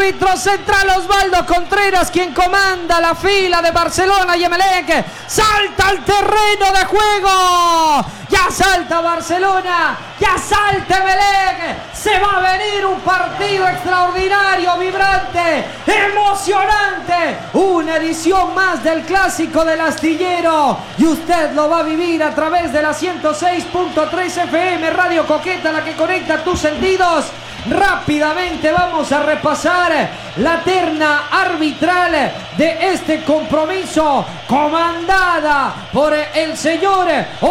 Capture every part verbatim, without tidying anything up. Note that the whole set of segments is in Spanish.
árbitro central Osvaldo Contreras, quien comanda la fila de Barcelona y Emelec. Salta al terreno de juego. Ya salta Barcelona, ya salta Emelec. Se va a venir un partido extraordinario, vibrante, emocionante. Una edición más del Clásico del Astillero. Y usted lo va a vivir a través de la ciento seis punto tres F M, Radio Coqueta, la que conecta tus sentidos. Rápidamente vamos a repasar la terna arbitral de este compromiso, comandada por el señor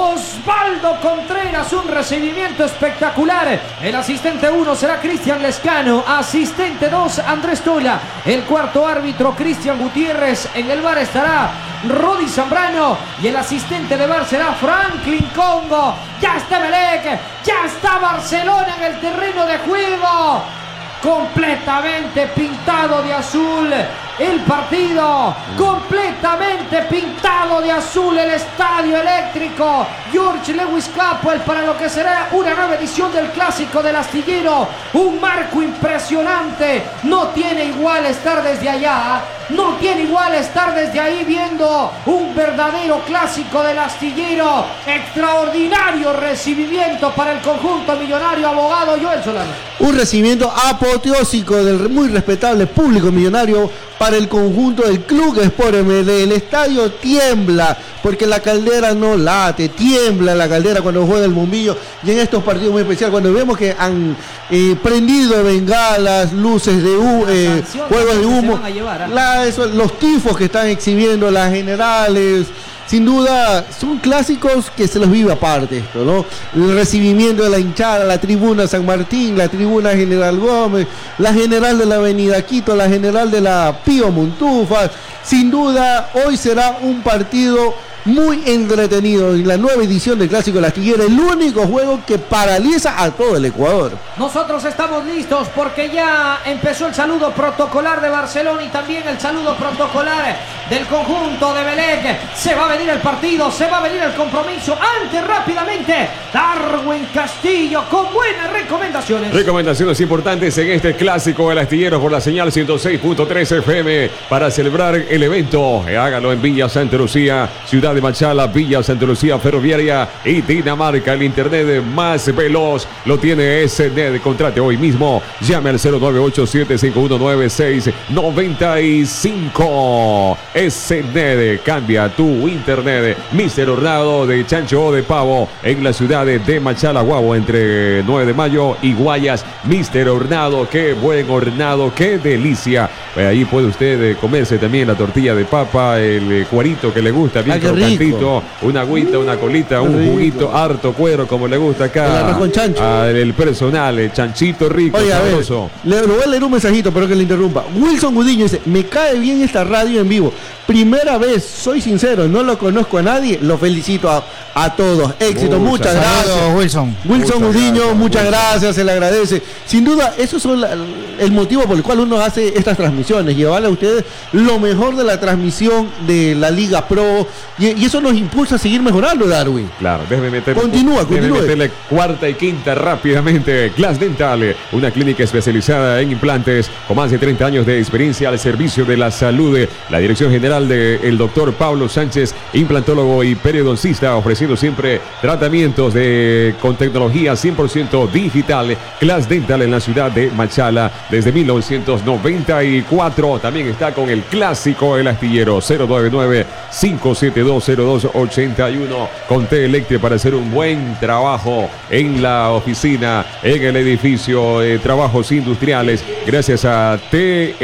Osvaldo Contreras. Un recibimiento espectacular. El asistente uno será Cristian Lescano, asistente dos Andrés Tola, el cuarto árbitro Cristian Gutiérrez. En el bar estará Rodi Zambrano y el asistente de bar será Franklin Congo. Ya está Emelec, ya está Barcelona en el terreno de juego, completamente pintado de azul el partido, completamente pintado de azul el estadio eléctrico George Lewis Capwell para lo que será una nueva edición del Clásico del Astillero. Un marco impresionante, no tiene igual estar desde allá, no tiene igual estar desde ahí viendo un verdadero Clásico del Astillero. Extraordinario recibimiento para el conjunto millonario, abogado Joel Solano. Un recibimiento apoteósico del muy respetable público millonario para el conjunto del Club Sport M L. El estadio tiembla porque la caldera no late, tiembla la caldera cuando juega el bombillo. Y en estos partidos muy especiales, cuando vemos que han eh, prendido bengalas, luces de humo, eh, juegos de humo, llevar, ¿eh? la, eso, los tifos que están exhibiendo las generales. Sin duda, son clásicos que se los vive aparte esto, ¿no? El recibimiento de la hinchada, la tribuna San Martín, la tribuna General Gómez, la general de la Avenida Quito, la general de la Pío Montúfar. Sin duda, hoy será un partido muy entretenido en la nueva edición del Clásico del Astillero, el único juego que paraliza a todo el Ecuador. Nosotros estamos listos porque ya empezó el saludo protocolar de Barcelona y también el saludo protocolar del conjunto de Emelec. Se va a venir el partido, se va a venir el compromiso. Antes, rápidamente, Darwin Castillo con buenas recomendaciones. Recomendaciones importantes en este Clásico del Astillero por la señal ciento seis punto tres F M para celebrar el evento. Hágalo en Villa Santa Lucía, ciudad de Machala, Villa Santa Lucía Ferroviaria y Dinamarca. El internet más veloz lo tiene S N E D. Contrate hoy mismo. Llame al cero nueve ocho siete cinco uno nueve seis nueve cinco. S N E D, cambia tu internet. Mister Hornado de Chancho o de Pavo en la ciudad de Machala, Guabo, entre nueve de mayo y Guayas. Mister Hornado, qué buen hornado, qué delicia. Pues ahí puede usted comerse también la tortilla de papa, el cuarito que le gusta, bien crocantito, una agüita, una colita, un rico. Juguito, harto cuero, como le gusta acá. El arroz con chancho. Al el personal, el chanchito rico, oye, sabroso. A ver, le, le voy a leer un mensajito, pero que le interrumpa. Wilson Gudiño dice, me cae bien esta radio en vivo. Primera vez, soy sincero, no lo conozco a nadie, lo felicito a, a todos. Éxito, muchas, muchas gracias. Saludos, Wilson. Wilson muchas Gudiño, gracias, muchas Wilson. gracias, se le agradece. Sin duda, eso es la, el motivo por el cual uno hace estas transmisiones, llevarle a ustedes lo mejor de la transmisión de la Liga Pro, y, y eso nos impulsa a seguir mejorando, Darwin. Claro, déjeme meterle, continúa, déjeme continúa. meterle cuarta y quinta rápidamente. Glass Dental, una clínica especializada en implantes con más de treinta años de experiencia al servicio de la salud. La dirección general del doctor Pablo Sánchez, implantólogo y periodoncista, ofreciendo siempre tratamientos de, con tecnología cien por ciento digital. Glass Dental en la ciudad de Machala desde mil novecientos noventa y cuatro. También está con el Clásico El Astillero. Cero nueve nueve cinco siete dos cero dos ocho uno con T Electri para hacer un buen trabajo en la oficina, en el edificio, eh, trabajos industriales, gracias a T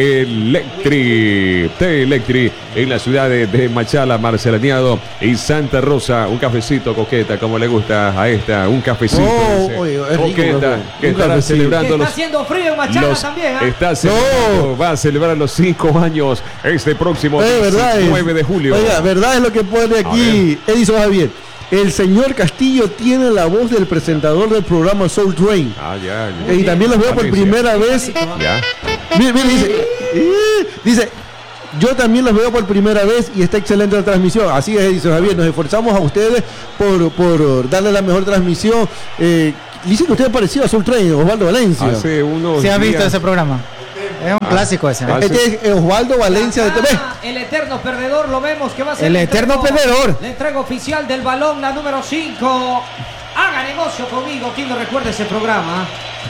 Electri. T Electri en la ciudad de, de Machala, Marcelaneado y Santa Rosa. Un cafecito, Coqueta, como le gusta a esta, un cafecito. Oh, oye, es rico, Coqueta, ¿no? que Un estará cafecito. celebrando Que está los, haciendo frío en Machala los- también, ¿eh? está celebrando, No. va a celebrar los cinco años este próximo Eh, verdad es. diecinueve de julio. Oiga, verdad es lo que pone aquí Edison Javier. El señor Castillo tiene la voz del presentador del programa Soul Train. Ah, ya, ya. Y también los veo por Patricia. primera vez. Ya. Mire, mire, dice, eh, dice, yo también los veo por primera vez y está excelente la transmisión. Así es, Edison Javier, nos esforzamos a ustedes por, por darle la mejor transmisión. Eh, dicen que usted es parecido a Soul Train, Osvaldo Valencia. Hace unos ¿Se ha visto días- ese programa? Es un clásico ese. Ah, Este es Osvaldo Valencia de T V. Ah, el eterno perdedor, lo vemos que va a ser El eterno entrego- perdedor. La entrega oficial del balón, la número cinco. Haga negocio conmigo, quien no recuerda ese programa.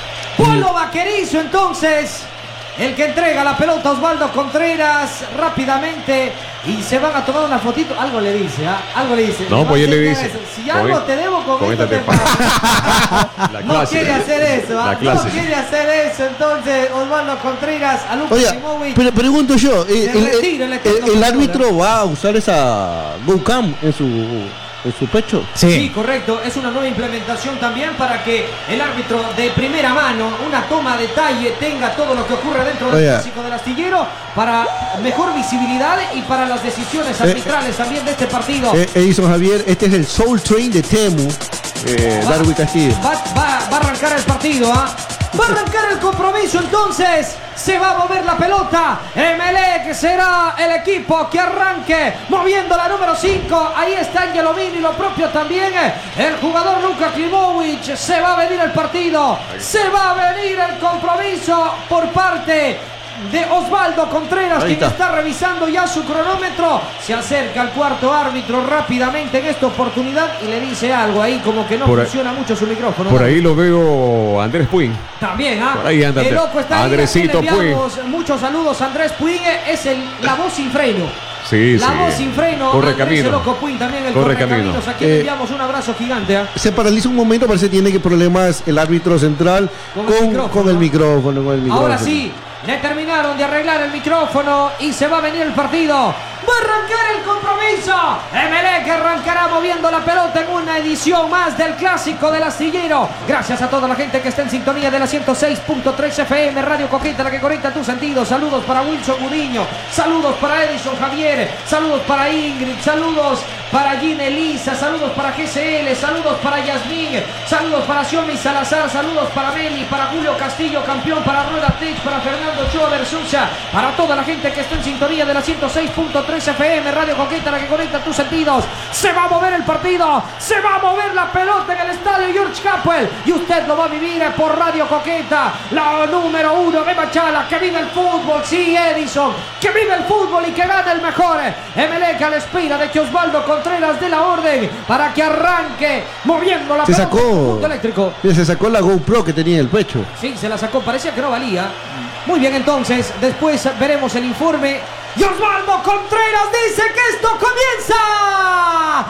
Polo Vaquerizo, entonces. El que entrega la pelota a Osvaldo Contreras rápidamente y se van a tomar una fotito. Algo le dice, ¿ah? Algo le dice. No, pues él le aceptar dice, eso. Si con algo e- te debo con, con esto esta te te pago. La No clase. quiere hacer eso, ¿ah? La No clase. quiere hacer eso. Entonces, Osvaldo Contreras, a Lucas Oiga, Simovic. pero pregunto yo, eh, Se el, retira el el- eterno el- el perdedor. árbitro va a usar esa GoCam en su, en su pecho. Sí. Sí. correcto. Es una nueva implementación también para que el árbitro de primera mano, una toma de detalle, tenga todo lo que ocurre dentro del Oiga. clásico del astillero para mejor visibilidad y para las decisiones arbitrales también de este partido. Eh, Edison Javier, este es el Soul Train de Temu, eh, Va- Darwin Castillo. Va, va- va a arrancar el partido, ¿ah? Va a arrancar el compromiso entonces. Se va a mover la pelota. Emelec será el equipo que arranque moviendo la número cinco. Ahí está Angelo Mini, lo propio también. El jugador Luka Klimovic. Se va a venir el partido. Se va a venir el compromiso por parte de Osvaldo Contreras, Ahí quien está. está revisando ya su cronómetro. Se acerca al cuarto árbitro rápidamente en esta oportunidad y le dice algo ahí, como que no Por ahí- funciona mucho su micrófono. Por ahí lo veo Andrés Puig. También, ¿ah? Por ahí anda El Andrés. loco está ahí. Andresito Aquí le enviamos muchos saludos a Andrés Puig. Es el, la voz sin freno. Sí, La sí. voz sin freno. Corre Andrés, camino. el loco Puig también, el Corre corre camino. caminos. Aquí le Eh, enviamos un abrazo gigante. ¿ah? Se paraliza un momento, parece que tiene que problemas el árbitro central Con con, el con, micrófono. el micrófono. con el micrófono. Ahora sí, le terminaron de arreglar el micrófono y se va a venir el partido. Va a arrancar el compromiso. Emelec arrancará moviendo la pelota en una edición más del clásico del astillero. Gracias a toda la gente que está en sintonía de la ciento seis punto tres F M, Radio Coqueta, la que conecta tus sentidos. Saludos para Wilson Gudiño, saludos para Edison Javier, saludos para Ingrid, saludos para Gina Elisa, saludos para G C L, saludos para Yasmín, saludos para Xiomi Salazar, saludos para Meli, para Julio Castillo, campeón, para Rueda Tech, para Fernando Ochoa Versusa, para toda la gente que está en sintonía de la ciento seis punto tres F M, Radio Coqueta, la que conecta tus sentidos. Se va a mover el partido, se va a mover la pelota en el estadio George Capwell y usted lo va a vivir por Radio Coqueta, la número uno de Machala. Que vive el fútbol, sí, Edison, que vive el fútbol y que gane el mejor. Emelec a la espera de que Osvaldo Contreras dé la orden para que arranque moviendo la Se pelota sacó, del conjunto eléctrico. mira, se sacó la GoPro que tenía en el pecho. Sí, se la sacó, parecía que no valía. Muy bien, entonces, después veremos el informe. Y Osvaldo Contreras dice que esto comienza.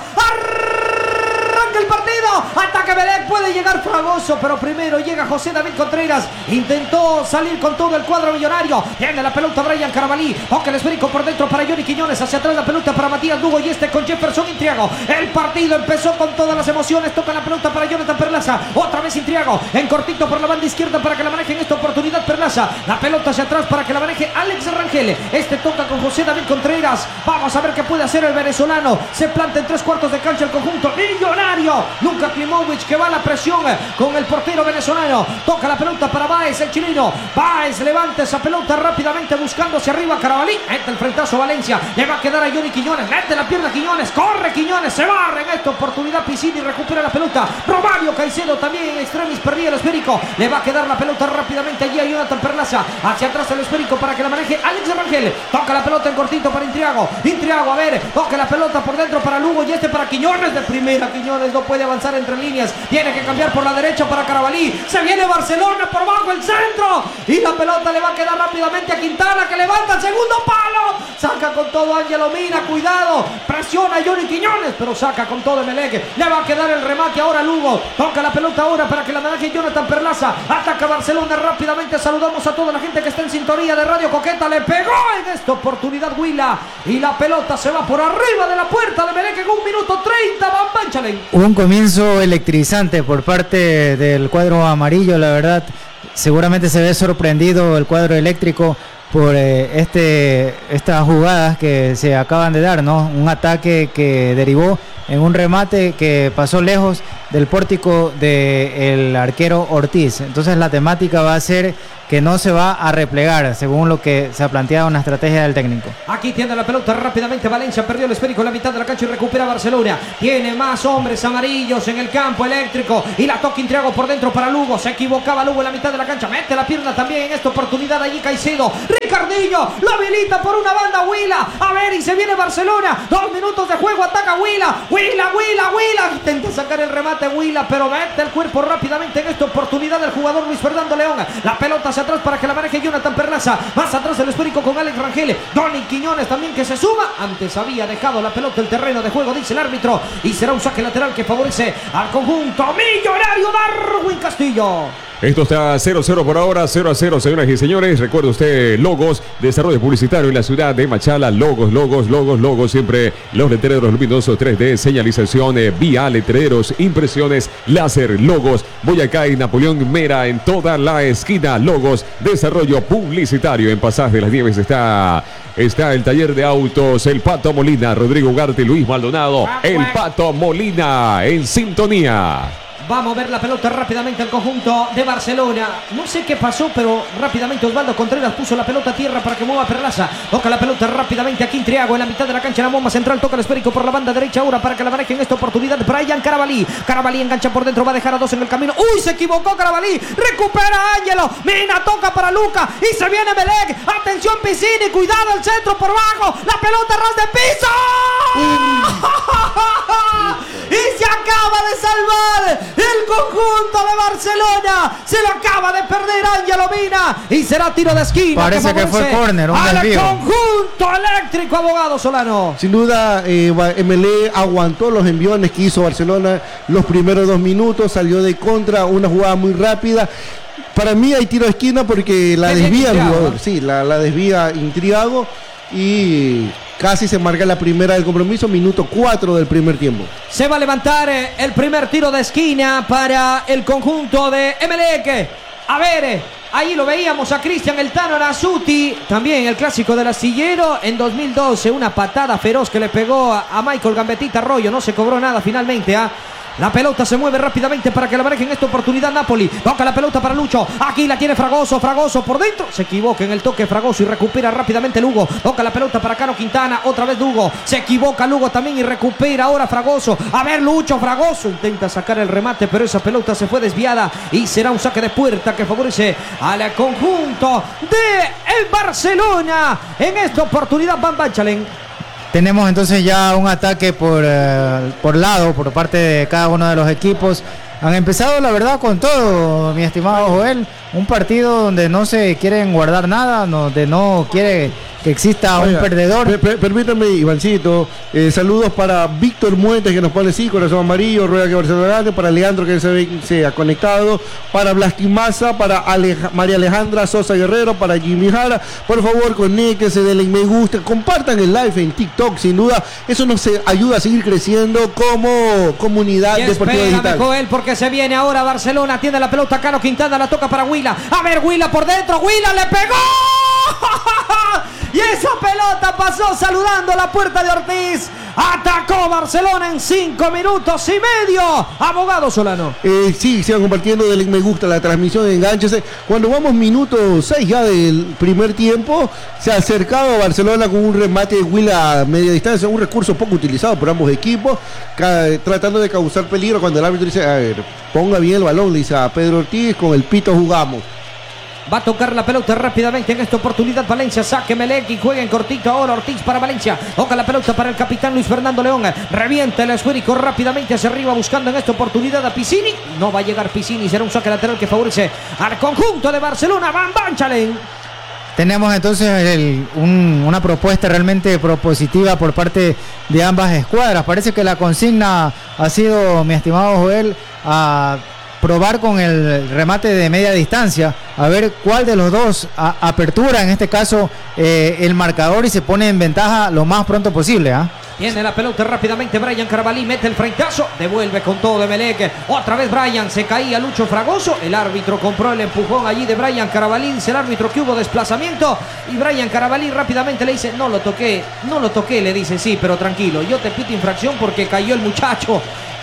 Arranca el partido. Ataque Emelec, puede llegar Fragoso, pero primero llega José David Contreras. Intentó salir con todo el cuadro millonario. Tiene la pelota Brian Carabalí. Toca el esférico por dentro para Johnny Quiñones. Hacia atrás la pelota para Matías Lugo y este con Jefferson Intriago. El partido empezó con todas las emociones. Toca la pelota para Jonathan Perlaza. Otra vez Intriago. En cortito por la banda izquierda para que la maneje en esta oportunidad Perlaza. La pelota hacia atrás para que la maneje Alex Rangel. Este toca con José David Contreras. Vamos a ver qué puede hacer el venezolano. Se planta en tres cuartos de cancha el conjunto millonario. Luka Klimovic que va a la presión con el portero venezolano. Toca la pelota para Báez, el chileno. Báez levanta esa pelota rápidamente buscando hacia arriba a Carabalí. Mete el frentazo a Valencia. Le va a quedar a Johnny Quiñones. Mete la pierna Quiñones. Corre Quiñones. Se barre en esta oportunidad Piscini. Recupera la pelota. Romario Caicedo también en extremis. Perdía el esférico. Le va a quedar la pelota rápidamente allí a Jonathan Perlaza. Hacia atrás el esférico para que la maneje Alex Rangel. Toca la pelota en cortito para Intriago. Intriago, a ver. Toca la pelota por dentro para Lugo y este para Quiñones de primera. Quiñones no puede avanzar entre líneas. Tiene que cambiar por la derecha para Carabalí. Se viene Barcelona por bajo el centro. Y la pelota le va a quedar rápidamente a Quintana que levanta el segundo palo. Saca con todo Ángelo Mina. Cuidado. Presiona a Johnny Quiñones. Pero saca con todo Emelec. Le va a quedar el remate ahora a Lugo. Toca la pelota ahora para que la maneje Jonathan Perlaza. Ataca Barcelona rápidamente. Saludamos a toda la gente que está en sintonía de Radio Coqueta. Le pegó en esta oportunidad Huila. Y la pelota se va por arriba de la puerta de Emelec en un minuto treinta. Van Banchalen. Un comienzo electrizante por parte del cuadro amarillo, la verdad. Seguramente se ve sorprendido el cuadro eléctrico por eh, este estas jugadas que se acaban de dar, ¿no? Un ataque que derivó en un remate que pasó lejos del pórtico del arquero Ortiz. Entonces la temática va a ser que no se va a replegar, según lo que se ha planteado en la estrategia del técnico. Aquí tiene la pelota rápidamente Valencia, perdió el esférico en la mitad de la cancha y recupera Barcelona. Tiene más hombres amarillos en el campo eléctrico y la toca Intriago por dentro para Lugo. Se equivocaba Lugo en la mitad de la cancha, mete la pierna también en esta oportunidad allí Caicedo. Ricardinho lo habilita por una banda Huila. A ver, y se viene Barcelona. Dos minutos de juego, ataca Huila. Huila, Huila, Huila. Intenta sacar el remate Huila, pero mete el cuerpo rápidamente en esta oportunidad del jugador Luis Fernando León. La pelota hacia atrás para que la maneje Jonathan Perlaza. Más atrás el esférico con Alex Rangel. Donny Quiñones también que se suma. Antes había dejado la pelota el terreno de juego, dice el árbitro. Y será un saque lateral que favorece al conjunto millonario Darwin Castillo. Esto está cero cero por ahora, cero a cero, señoras y señores. Recuerde usted, Logos, desarrollo publicitario en la ciudad de Machala. Logos, logos, logos, logos. Siempre los letreros luminosos tres D, señalización, eh, vía, letreros, impresiones, láser, Logos. Boyacá y Napoleón Mera en toda la esquina. Logos, desarrollo publicitario. En Pasaje de las Nieves está, está el taller de autos, el Pato Molina, Rodrigo Ugarte y Luis Maldonado. El Pato Molina en sintonía. Vamos a ver la pelota rápidamente al conjunto de Barcelona. No sé qué pasó, pero rápidamente Osvaldo Contreras puso la pelota a tierra para que mueva Perlaza. Toca la pelota rápidamente aquí Intriago en la mitad de la cancha. La bomba central toca el esférico por la banda derecha ahora para que la maneje en esta oportunidad Brian Carabalí. Carabalí engancha por dentro, va a dejar a dos en el camino. ¡Uy! Se equivocó Carabalí. Recupera Ángelo. Mina toca para Luca y se viene Melec. Atención Piscini, cuidado el centro por abajo. La pelota ras de piso. Y se acaba de salvar el conjunto de Barcelona. Se lo acaba de perder Ángelo Mina y será tiro de esquina. Parece que, que fue córner, un desvío. Al conjunto eléctrico, abogado Solano. Sin duda, eh, M L E aguantó los enviones que hizo Barcelona los primeros dos minutos, salió de contra, una jugada muy rápida. Para mí hay tiro de esquina porque la desvía el jugador, sí, la, la desvía Intriago y casi se marca la primera del compromiso, minuto cuatro del primer tiempo. Se va a levantar eh, el primer tiro de esquina para el conjunto de Emelec. A ver, eh, ahí lo veíamos a Cristian El Tano Nasuti, también el clásico del astillero. En dos mil doce, una patada feroz que le pegó a, a Michael Gambetita Arroyo. No se cobró nada finalmente, ¿ah? ¿eh? La pelota se mueve rápidamente para que la maneje en esta oportunidad Napoli. Toca la pelota para Lucho. Aquí la tiene Fragoso. Fragoso por dentro. Se equivoca en el toque Fragoso y recupera rápidamente Lugo. Toca la pelota para Cano Quintana. Otra vez Lugo. Se equivoca Lugo también y recupera ahora Fragoso. A ver Lucho. Fragoso intenta sacar el remate, pero esa pelota se fue desviada y será un saque de puerta que favorece al conjunto de el Barcelona. En esta oportunidad Van Banchalen. Tenemos entonces ya un ataque por, uh, por lado, por parte de cada uno de los equipos. Han empezado, la verdad, con todo, mi estimado Joel. Un partido donde no se quieren guardar nada, donde no quiere que exista Oiga, un perdedor. Per, per, permítame, Ivancito, eh, saludos para Víctor Muentes, que nos pone sí, corazón amarillo, rueda que Barcelona gane, para Leandro, que se, se ha conectado, para Blastimaza, para Aleja, María Alejandra Sosa Guerrero, para Jimmy Jara. Por favor, conéctense, denle me gusta, compartan el live en TikTok, sin duda, eso nos ayuda a seguir creciendo como comunidad y deportiva digital. Joel, porque se viene ahora Barcelona, tiene la pelota, Cano Quintana la toca para Huila. A ver, Huila por dentro, Huila le pegó. Y esa pelota pasó saludando la puerta de Ortiz. Atacó Barcelona en cinco minutos y medio. Abogado Solano. Eh, sí, sigan compartiendo, denle me gusta la transmisión, engánchese. Cuando vamos minuto seis ya del primer tiempo, se ha acercado a Barcelona con un remate de Huila a media distancia, un recurso poco utilizado por ambos equipos, tratando de causar peligro cuando el árbitro dice, a ver, ponga bien el balón, le dice a Pedro Ortiz, con el pito jugamos. Va a tocar la pelota rápidamente en esta oportunidad Valencia, saque Melec y juega en cortito ahora Ortiz para Valencia. Toca la pelota para el capitán Luis Fernando León. Revienta el esférico rápidamente hacia arriba buscando en esta oportunidad a Piscini. No va a llegar Piscini, será un saque lateral que favorece al conjunto de Barcelona. Van Banchalen. Tenemos entonces el, un, una propuesta realmente propositiva por parte de ambas escuadras. Parece que la consigna ha sido, mi estimado Joel, a probar con el remate de media distancia, a ver cuál de los dos a, apertura en este caso eh, el marcador y se pone en ventaja lo más pronto posible. ¿eh? Tiene la pelota rápidamente Brian Carabalí, mete el frentazo, devuelve con todo de Melec. Otra vez Brian, se caía Lucho Fragoso. El árbitro compró el empujón allí de Brian Carabalí. Dice el árbitro que hubo desplazamiento. Y Brian Carabalí rápidamente le dice, no lo toqué, no lo toqué, le dice, sí, pero tranquilo, yo te pito infracción porque cayó el muchacho.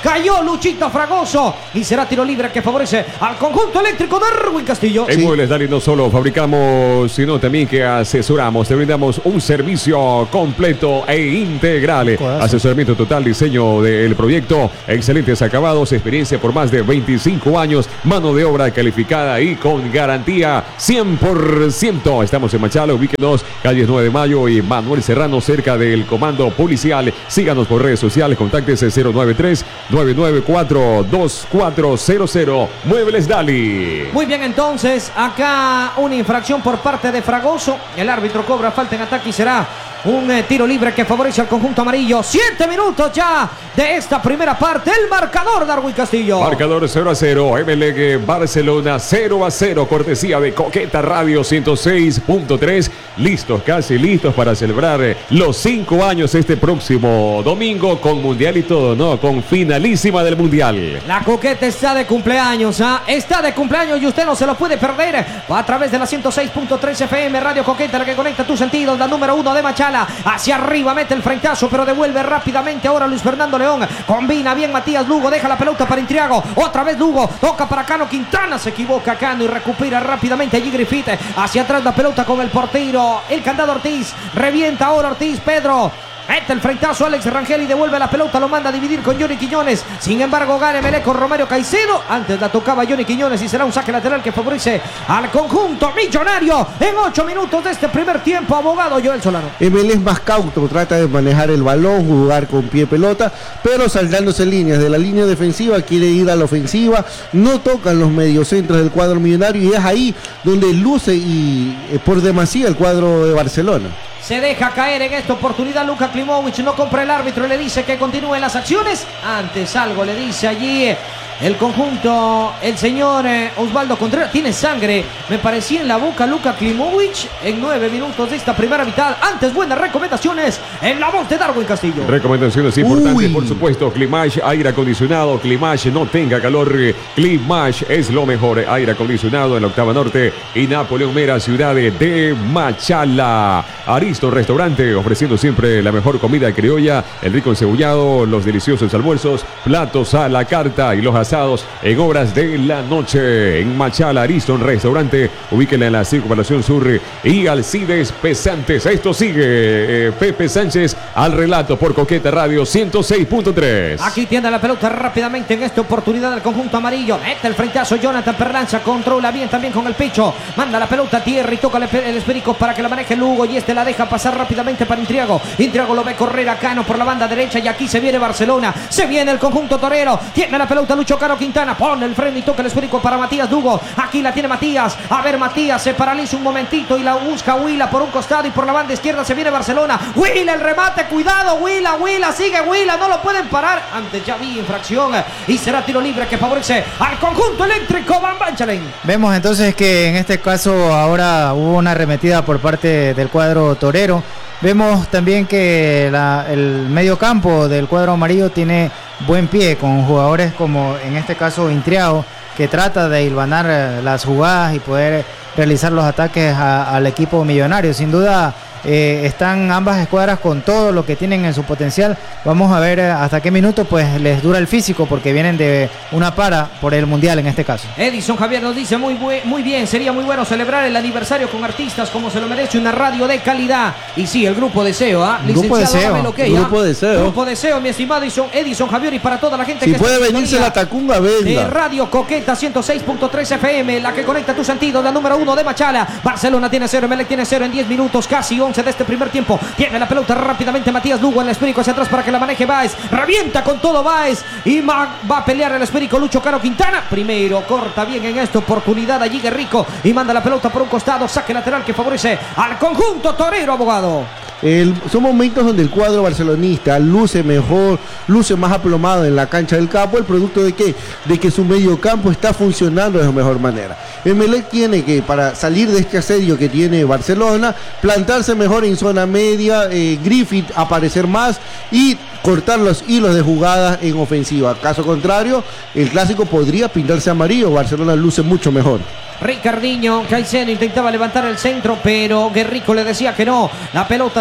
Cayó Luchito Fragoso y será tiro libre que favorece al conjunto eléctrico de Darwin Castillo. En Muebles Dali no solo fabricamos, sino también que asesoramos. Te brindamos un servicio completo e integral. Codazo. Asesoramiento total, diseño del proyecto, excelentes acabados, experiencia por más de veinticinco años, mano de obra calificada y con garantía cien por ciento. Estamos en Machala, ubíquenos calles nueve de mayo y Manuel Serrano, cerca del comando policial. Síganos por redes sociales, contáctese cero nueve tres, nueve nueve cuatro, dos cuatro cero cero. Muebles Dali. Muy bien, entonces, acá una infracción por parte de Fragoso. El árbitro cobra falta en ataque y será un eh, tiro libre que favorece al conjunto amarillo. Siete minutos ya de esta primera parte. El marcador, Darwin Castillo. Marcador cero a cero. M L G Barcelona cero a cero. Cortesía de Coqueta Radio ciento seis punto tres. Listos, casi listos para celebrar eh, los cinco años este próximo domingo con Mundial y todo, ¿no? Con finalísima del Mundial. La Coqueta está de cumpleaños, ¿ah? Está de cumpleaños y usted no se lo puede perder. Va a través de la ciento seis punto tres F M, Radio Coqueta, la que conecta tus sentidos, la número uno de Machala. Hacia arriba, mete el frentazo, pero devuelve rápidamente ahora Luis Fernando León. Combina bien Matías Lugo, deja la pelota para Intriago. Otra vez Lugo, toca para Cano Quintana. Se equivoca Cano y recupera rápidamente allí Griffith. Hacia atrás la pelota con el portero, el candado Ortiz. Revienta ahora Ortiz, Pedro. Mete el frentazo Alex Rangel y devuelve la pelota, lo manda a dividir con Johnny Quiñones. Sin embargo, gana Melé con Romario Caicedo. Antes la tocaba Johnny Quiñones y será un saque lateral que favorece al conjunto millonario. En ocho minutos de este primer tiempo, abogado Joel Solano. Emel es más cauto, trata de manejar el balón, jugar con pie pelota, pero saltándose líneas. De la línea defensiva quiere ir a la ofensiva, no tocan los mediocentros del cuadro millonario y es ahí donde luce y eh, por demasía el cuadro de Barcelona. Se deja caer en esta oportunidad Luka Klimovic, no compra el árbitro, le dice que continúen las acciones. Antes algo le dice allí el conjunto, el señor eh, Osvaldo Contreras. Tiene sangre, me parecía, en la boca Luka Klimovic en nueve minutos de esta primera mitad. Antes, buenas recomendaciones en la voz de Darwin Castillo. Recomendaciones importantes, Uy. por supuesto. Climash, aire acondicionado. Climash, no tenga calor. Climash es lo mejor. Aire acondicionado en la Octava Norte y Napoleón Mera, ciudad de Machala. Aristo Restaurante, ofreciendo siempre la mejor comida criolla, el rico encebollado, los deliciosos almuerzos, platos a la carta y los asados en horas de la noche. En Machala, Ariston Restaurante, ubíquenla en la Circunvalación Sur y Alcides Pesantes. Esto sigue eh, Pepe Sánchez al relato por Coqueta Radio ciento seis punto tres. Aquí tiene la pelota rápidamente en esta oportunidad del conjunto amarillo. Mete el frentazo Jonathan Perlanza, controla bien también con el pecho. Manda la pelota a tierra y toca el esférico para que la maneje Lugo y este la deja pasar rápidamente para Intriago. Intriago lo ve correr a Cano por la banda derecha y aquí se viene Barcelona. Se viene el conjunto torero. Tiene la pelota Lucho Cano Quintana. Pone el freno y toca el esférico para Matías Lugo. Aquí la tiene Matías. A ver, Matías se paraliza un momentito y la busca Huila por un costado y por la banda izquierda se viene Barcelona. Huila el remate. Cuidado, Huila, Huila. Sigue Huila. No lo pueden parar. Antes ya vi infracción y será tiro libre que favorece al conjunto eléctrico. Van Banchalen. Vemos entonces que en este caso ahora hubo una arremetida por parte del cuadro torero. Vemos también que la, el medio campo del cuadro amarillo tiene buen pie con jugadores como en este caso Intriago, que trata de hilvanar eh, las jugadas y poder realizar los ataques a, al equipo millonario. Sin duda eh, están ambas escuadras con todo lo que tienen en su potencial. Vamos a ver eh, hasta qué minuto pues les dura el físico, porque vienen de una para por el mundial en este caso. Edison Javier nos dice muy, bu muy bien, sería muy bueno celebrar el aniversario con artistas como se lo merece una radio de calidad. Y sí, el Grupo Deseo, ¿ah? ¿eh? Grupo Deseo. Okay, Grupo ¿ah? Deseo. Grupo Deseo, mi estimado Edison, Edison Javier, y para toda la gente si que puede está venirse la Tacunga, de venga. Radio Coqueta ciento seis punto tres F M, la que conecta tus sentidos, la número uno de Machala. Barcelona tiene cero, Emelec tiene cero en diez minutos, casi once de este primer tiempo. Tiene la pelota rápidamente Matías Lugo en el esférico hacia atrás para que la maneje Báez. Revienta con todo Báez y va a pelear el esférico Lucho Caro Quintana. Primero corta bien en esta oportunidad allí Guerrico y manda la pelota por un costado. Saque lateral que favorece al conjunto torero, abogado. El, son momentos donde el cuadro barcelonista luce mejor, luce más aplomado en la cancha del campo. ¿El producto de qué? De que su medio campo está funcionando de mejor manera. Emelec tiene que, para salir de este asedio que tiene Barcelona, plantarse mejor en zona media, eh, Griffith aparecer más y cortar los hilos de jugadas en ofensiva. Caso contrario, el clásico podría pintarse amarillo. Barcelona luce mucho mejor. Ricardinho Caicedo intentaba levantar el centro, pero Guerrico le decía que no. La pelota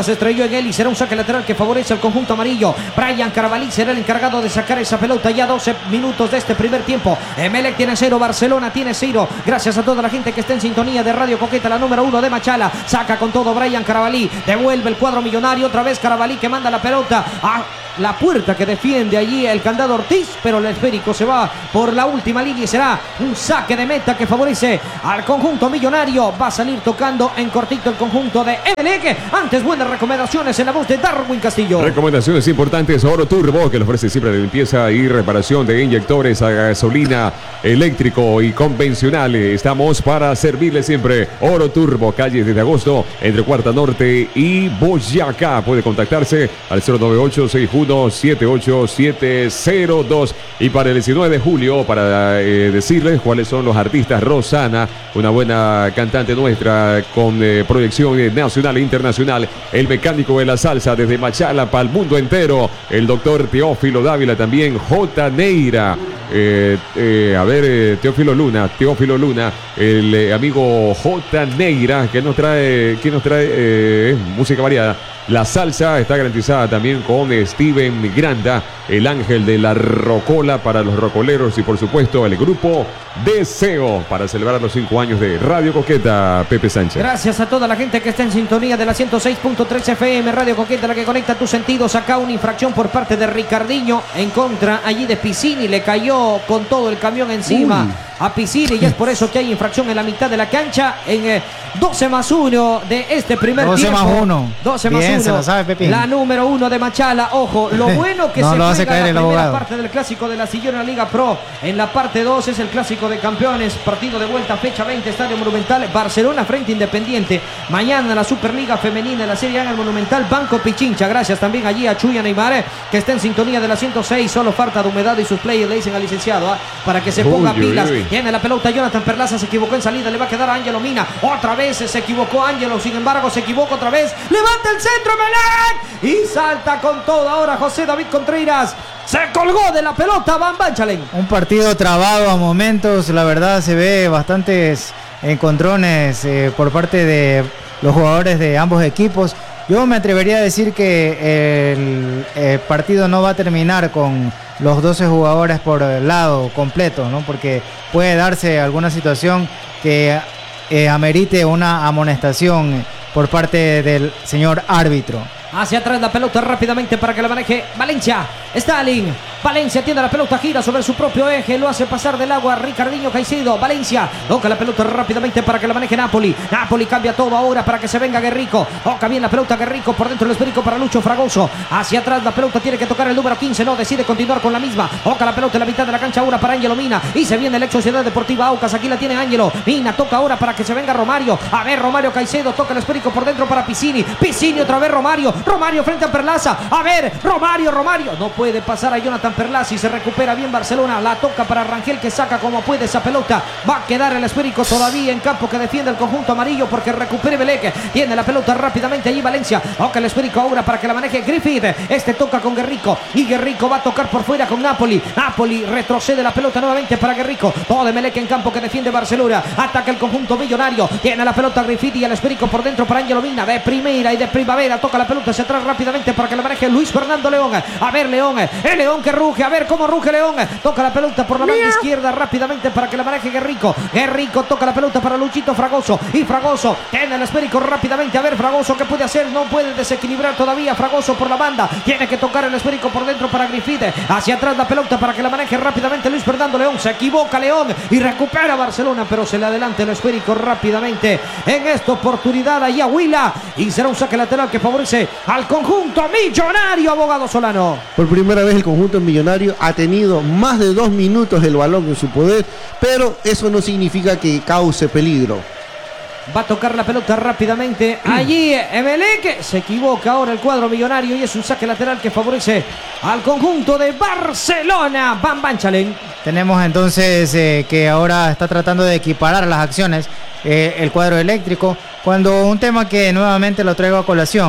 se estrelló en él y será un saque lateral que favorece al conjunto amarillo. Brian Carabalí será el encargado de sacar esa pelota. Ya doce minutos de este primer tiempo. Emelec tiene cero, Barcelona tiene cero. Gracias a toda la gente que está en sintonía de Radio Coqueta, la número uno de Machala. Saca con todo Brian Carabalí. Devuelve el cuadro millonario. Otra vez Carabalí que manda la pelota a la puerta que defiende allí el candado Ortiz, pero el esférico se va por la última línea y será un saque de meta que favorece al conjunto millonario. Va a salir tocando en cortito el conjunto de Emelec. Antes, buenas recomendaciones en la voz de Darwin Castillo. Recomendaciones importantes: Oro Turbo, que le ofrece siempre de limpieza y reparación de inyectores a gasolina, eléctrico y convencional. Estamos para servirle siempre. Oro Turbo, calle desde agosto, entre Cuarta Norte y Boyacá. Puede contactarse al cero nueve ocho seis uno siete ocho siete cero dos. Y para el diecinueve de julio, para eh, decirles cuáles son los artistas: Rosana, una buena cantante nuestra con eh, proyección eh, nacional e internacional. El mecánico de la salsa desde Machala para el mundo entero, el doctor Teófilo Dávila, también J. Neira. Eh, eh, a ver, eh, Teófilo Luna, Teófilo Luna, el eh, amigo J. Neira, que nos trae, que nos trae eh, música variada. La salsa está garantizada también con Steven Granda, el ángel de la rocola para los rocoleros, y por supuesto el grupo Deseo para celebrar los cinco años de Radio Coqueta. Pepe Sánchez. Gracias a toda la gente que está en sintonía de la ciento seis punto tres F M Radio Coqueta, la que conecta tus sentidos. Acá una infracción por parte de Ricardinho en contra allí de Piscini, le cayó con todo el camión encima. Uy. A Piscini, y es por eso que hay infracción en la mitad de la cancha en eh, doce más uno de este primer doce tiempo. doce más uno. doce más uno. Se lo sabe, Pepín. La número uno de Machala. Ojo, lo bueno que no se lo hace juega caer la el primera abogado. parte del clásico de la Sillona Liga Pro. En la parte dos es el clásico de campeones, partido de vuelta, fecha veinte, Estadio Monumental, Barcelona frente Independiente. Mañana la Superliga Femenina de la Serie A en el Monumental, Banco Pichincha. Gracias también allí a Chuya Neymar, que está en sintonía de la ciento seis. Solo falta de humedad y sus players le dicen al licenciado ¿eh? para que se ponga uy, pilas. Uy, uy. Tiene la pelota Jonathan Perlaza, se equivocó en salida, le va a quedar a Ángelo Mina. Otra vez se equivocó Ángelo, sin embargo se equivoca otra vez. Levanta el centro Emelec y salta con todo ahora José David Contreras. Se colgó de la pelota Van Banchalen. Un partido trabado a momentos, la verdad se ve bastantes encontrones eh, por parte de los jugadores de ambos equipos. Yo me atrevería a decir que el, el partido no va a terminar con los doce jugadores por lado completo, ¿no? Porque puede darse alguna situación que eh, amerite una amonestación por parte del señor árbitro. Hacia atrás la pelota rápidamente para que la maneje Valencia. Stalin. Valencia tiene la pelota, gira sobre su propio eje, lo hace pasar del agua Ricardinho Caicedo. Valencia toca la pelota rápidamente para que la maneje Napoli. Napoli cambia todo ahora para que se venga Guerrico. Toca bien la pelota Guerrico, por dentro el esférico para Lucho Fragoso. Hacia atrás la pelota tiene que tocar el número quince, no decide continuar con la misma. Toca la pelota en la mitad de la cancha ahora para Ángelo Mina. Y se viene el ex Sociedad Deportiva Aucas, aquí la tiene Ángelo. Mina toca ahora para que se venga Romario. A ver, Romario Caicedo toca el esférico por dentro para Piscini. Piscini otra vez Romario. Romario frente a Perlaza. A ver, Romario, Romario. No puede pasar a Jonathan Perlaza y se recupera bien Barcelona. La toca para Rangel, que saca como puede esa pelota. Va a quedar el esférico todavía en campo que defiende el conjunto amarillo porque recupere Emelec. Tiene la pelota rápidamente allí Valencia. Toca el esférico ahora para que la maneje Griffith. Este toca con Guerrico y Guerrico va a tocar por fuera con Napoli. Napoli retrocede la pelota nuevamente para Guerrico. Todo Emelec en campo que defiende Barcelona. Ataca el conjunto millonario. Tiene la pelota Griffith y el esférico por dentro para Ángelo Mina. De primera y de primavera toca la pelota hacia atrás rápidamente para que la maneje Luis Fernando León. A ver León, el León que ruge, a ver cómo ruge León. Toca la pelota por la banda izquierda rápidamente para que la maneje Guerrico. Guerrico toca la pelota para Luchito Fragoso. Y Fragoso tiene el esférico rápidamente. A ver Fragoso qué puede hacer. No puede desequilibrar todavía Fragoso por la banda. Tiene que tocar el esférico por dentro para Griffith. Hacia atrás la pelota para que la maneje rápidamente Luis Fernando León. Se equivoca León y recupera Barcelona, pero se le adelanta el esférico rápidamente. En esta oportunidad allí a Huila. Y será un saque lateral que favorece al conjunto millonario, abogado Solano. Por primera vez el conjunto millonario ha tenido más de dos minutos el balón en su poder, pero eso no significa que cause peligro. Va a tocar la pelota rápidamente allí Emelec. Se equivoca ahora el cuadro millonario y es un saque lateral que favorece al conjunto de Barcelona. Van Banchalen. Tenemos entonces eh, que ahora está tratando de equiparar las acciones eh, el cuadro eléctrico, cuando un tema que nuevamente lo traigo a colación, ¿no?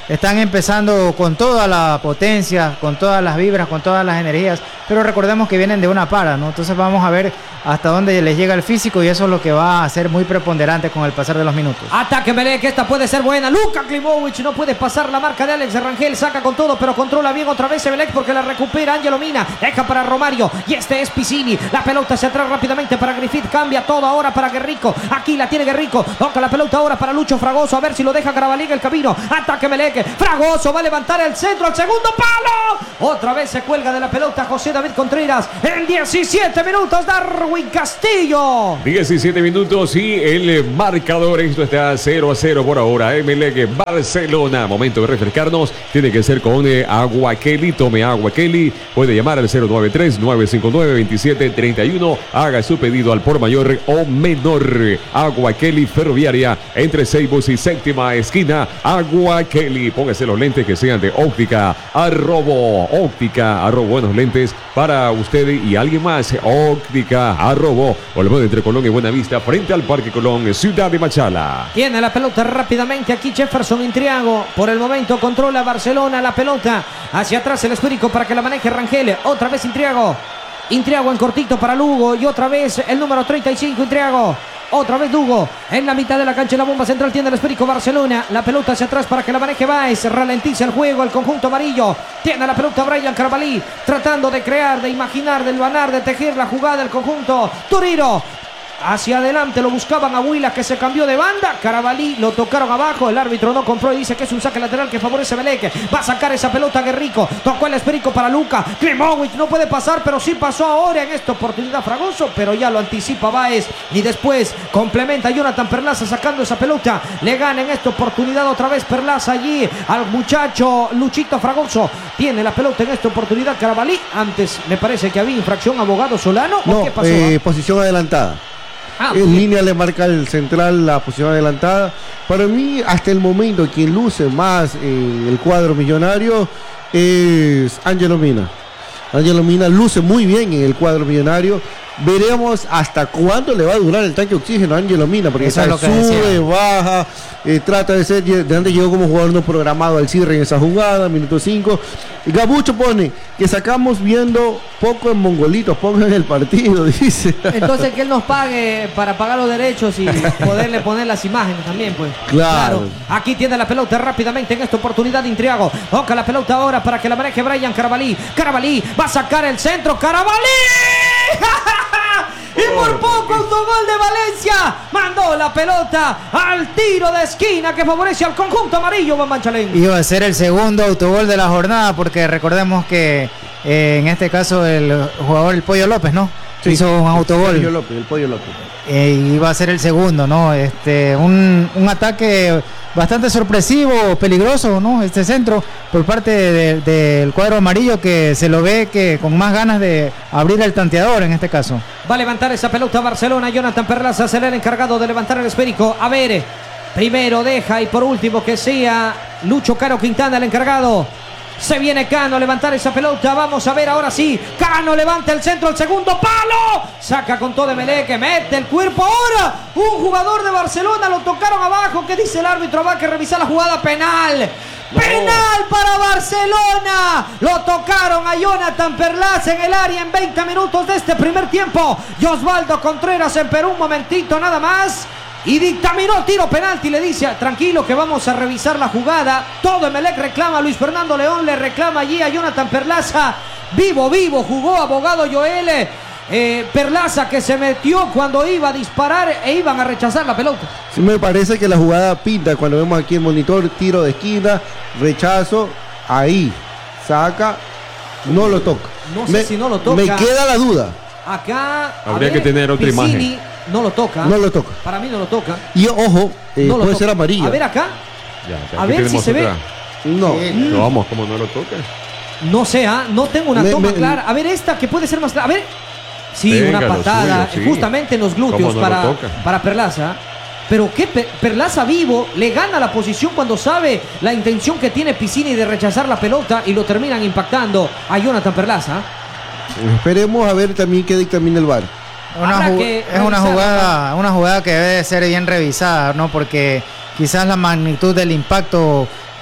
están empezando con toda la potencia, con todas las vibras, con todas las energías, pero recordemos que vienen de una para, ¿no? Entonces vamos a ver hasta dónde les llega el físico y eso es lo que va a ser muy preponderante con el pasar de los minutos. Ataque Melec, esta puede ser buena. Luka Klimovic no puede pasar la marca de Alex Rangel, saca con todo, pero controla bien otra vez Melec porque la recupera Angelo Mina, deja para Romario y este es Piscini. La pelota hacia atrás rápidamente para Griffith, cambia todo ahora para Guerrico. Aquí la tiene Guerrico, toca la pelota ahora para Lucho Fragoso, a ver si lo deja Carabalí en el camino. Ataque Melec, Fragoso va a levantar el centro al segundo palo. Otra vez se cuelga de la pelota José David Contreras. En diecisiete minutos Darwin Castillo. diecisiete minutos y el marcador, esto está cero a cero por ahora. Emelec Barcelona. Momento de refrescarnos. Tiene que ser con eh, Agua Kelly. Tome Agua Kelly. Puede llamar al cero nueve tres, nueve cinco nueve, veintisiete treinta y uno. Haga su pedido al por mayor o menor. Agua Kelly Ferroviaria entre Seibos y séptima esquina. Agua Kelly. Póngase los lentes que sean de óptica. Arrobo. Óptica. Arrobo. Buenos lentes para usted y alguien más. Óptica. Arrobo. Volvemos entre Colón y Buenavista frente al Parque Colón, Ciudad de Machala. Tiene la pelota rápidamente aquí Jefferson Intriago. Por el momento controla Barcelona la pelota. Hacia atrás el esférico para que la maneje Rangel. Otra vez Intriago. Intriago en cortito para Lugo. Y otra vez el número treinta y cinco Intriago. Otra vez Lugo en la mitad de la cancha. La bomba central tiene el esférico Barcelona. La pelota hacia atrás para que la maneje Baez. Ralentiza el juego el conjunto amarillo. Tiene la pelota Brian Carabalí. Tratando de crear, de imaginar, de hilvanar, de tejer la jugada del conjunto Torino. Hacia adelante lo buscaban a Huila que se cambió de banda. Carabalí lo tocaron abajo. El árbitro no compró y dice que es un saque lateral que favorece a Melec. Va a sacar esa pelota Guerrico. Tocó el esférico para Luka. Klimovic no puede pasar, pero sí pasó ahora en esta oportunidad Fragoso. Pero ya lo anticipa Baez. Y después complementa Jonathan Perlaza sacando esa pelota. Le gana en esta oportunidad otra vez Perlaza allí al muchacho Luchito Fragoso. Tiene la pelota en esta oportunidad Carabalí. Antes me parece que había infracción abogado Solano. ¿O No, qué pasó? eh, posición adelantada. Ah, en bien. línea le marca el central la posición adelantada. Para mí, hasta el momento, quien luce más en el cuadro millonario es Angelo Mina. Angelo Mina luce muy bien en el cuadro millonario. Veremos hasta cuándo le va a durar el tanque de oxígeno a Angelo Mina, porque Eso es lo que sube, decía. baja, eh, trata de ser, de antes llegó como jugador no programado al cierre en esa jugada, minuto cinco. Gabucho pone que sacamos viendo poco en mongolitos, pongan el partido, dice. Entonces que él nos pague para pagar los derechos y poderle poner las imágenes también, pues. Claro. Aquí tiene la pelota rápidamente en esta oportunidad de Intriago. Toca la pelota ahora para que la maneje Brian Carabalí. Carabalí va a sacar el centro. ¡Carabalí! Y por poco autogol de Valencia. Mandó la pelota al tiro de esquina que favorece al conjunto amarillo, Bambán Chalén. Iba a ser el segundo autogol de la jornada porque recordemos que eh, en este caso el jugador el Pollo López, ¿no? Sí, hizo un autogol. El Pollo López, el Pollo López. Eh, iba a ser el segundo, ¿no? Este, un, un ataque bastante sorpresivo, peligroso, ¿no? Este centro por parte de- de- del cuadro amarillo que se lo ve que con más ganas de abrir el tanteador en este caso. Va a levantar esa pelota Barcelona. Jonathan Perlaza será el encargado de levantar el esférico. A ver, primero deja y por último que sea Lucho Caro Quintana el encargado. Se viene Cano a levantar esa pelota. Vamos a ver ahora sí. Cano levanta el centro, el segundo palo. Saca con todo Emelec, que mete el cuerpo. Ahora un jugador de Barcelona lo tocaron abajo. ¿Qué dice el árbitro? Va a que revisar la jugada penal. No. Penal para Barcelona. Lo tocaron a Jonathan Perlaza en el área en veinte minutos de este primer tiempo. Y Osvaldo Contreras en Perú un momentito nada más. Y dictaminó tiro penalti, le dice, tranquilo que vamos a revisar la jugada. Todo Emelec reclama, Luis Fernando León le reclama allí a Jonathan Perlaza. Vivo, vivo, jugó abogado Joel eh, Perlaza que se metió cuando iba a disparar e iban a rechazar la pelota. Sí, me parece que la jugada pinta cuando vemos aquí el monitor, tiro de esquina, rechazo, ahí, saca, no lo toca. No sé me, si no lo toca. Me queda la duda, Acá a Habría ver, que tener otra Piscini imagen. no lo toca. no lo toca. Para mí no lo toca. Y ojo, eh, No lo puede toca. ser amarilla. A ver acá. Ya, ya, A aquí ver si tenemos se ve. otra. No, No, vamos, como no lo toca. No sé, ¿ah? No tengo una Me- toma me- clara. A ver esta que puede ser más clara. A ver. Sí, Venga, una lo patada suyo, sí. justamente en los glúteos ¿Cómo no lo para, toca? para Perlaza. Pero que Pe- Perlaza vivo le gana la posición cuando sabe la intención que tiene Piscini de rechazar la pelota y lo terminan impactando a Jonathan Perlaza. esperemos a ver también qué dictamina el V A R. Una Habrá ju- que es una revisarla, jugada, una jugada que debe ser bien revisada, ¿no? Porque quizás la magnitud del impacto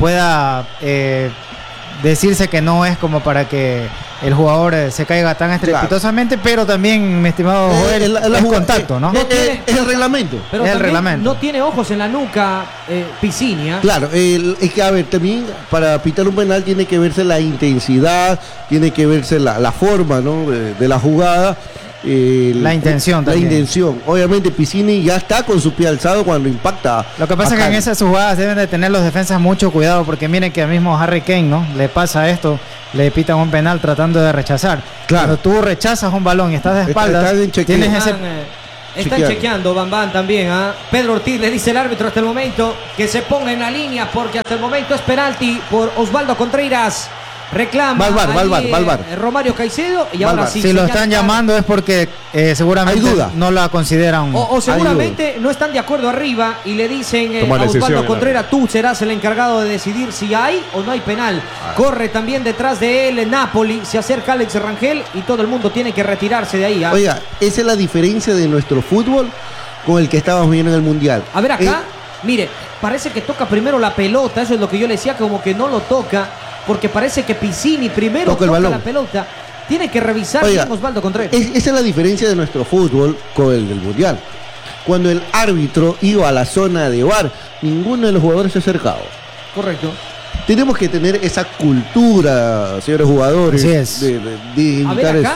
pueda eh, decirse que no es como para que el jugador eh, se caiga tan estrepitosamente, claro. Pero también, mi estimado Joel, eh, el, el, es contacto, ¿no? No eh, tiene, es el reglamento. Pero es el reglamento. No tiene ojos en la nuca, eh, Piscinia. Claro, el, es que a ver, también para pitar un penal tiene que verse la intensidad, tiene que verse la, la forma, ¿no? de, de la jugada. Eh, la intención la también. intención. Obviamente Piscini ya está con su pie alzado cuando impacta. Lo que pasa es que en esas jugadas deben de tener los defensas mucho cuidado, porque miren que al mismo Harry Kane, ¿no? Le pasa esto, le pitan un penal tratando de rechazar. Claro. Cuando tú rechazas un balón y estás de espaldas, está, está tienes ese... Están, eh, están chequeando, Bam Bam también. ¿eh? Pedro Ortiz le dice el árbitro hasta el momento que se ponga en la línea, porque hasta el momento es penalti por Osvaldo Contreras. Reclama Valvar, Valvar, Valvar. Eh, Romario Caicedo y Valvar. ahora sí. Si lo están llamando es porque eh, seguramente Hay duda. no la consideran. O, o seguramente no están de acuerdo arriba y le dicen eh, a Osvaldo Contreras, tú serás el encargado de decidir si hay o no hay penal. Ah. Corre también detrás de él Napoli, se acerca Alex Rangel y todo el mundo tiene que retirarse de ahí. ¿eh? Oiga, esa es la diferencia de nuestro fútbol con el que estábamos viendo en el Mundial. A ver acá, eh, mire, parece que toca primero la pelota, eso es lo que yo le decía, como que no lo toca. Porque parece que Piscini primero toca, toca la pelota. Tiene que revisar Oiga, Osvaldo Contreras. Es, esa es la diferencia de nuestro fútbol con el del Mundial. Cuando el árbitro iba a la zona de V A R, ninguno de los jugadores se acercaba. Correcto. Tenemos que tener esa cultura, señores jugadores. Así es. De, de, de a ver acá.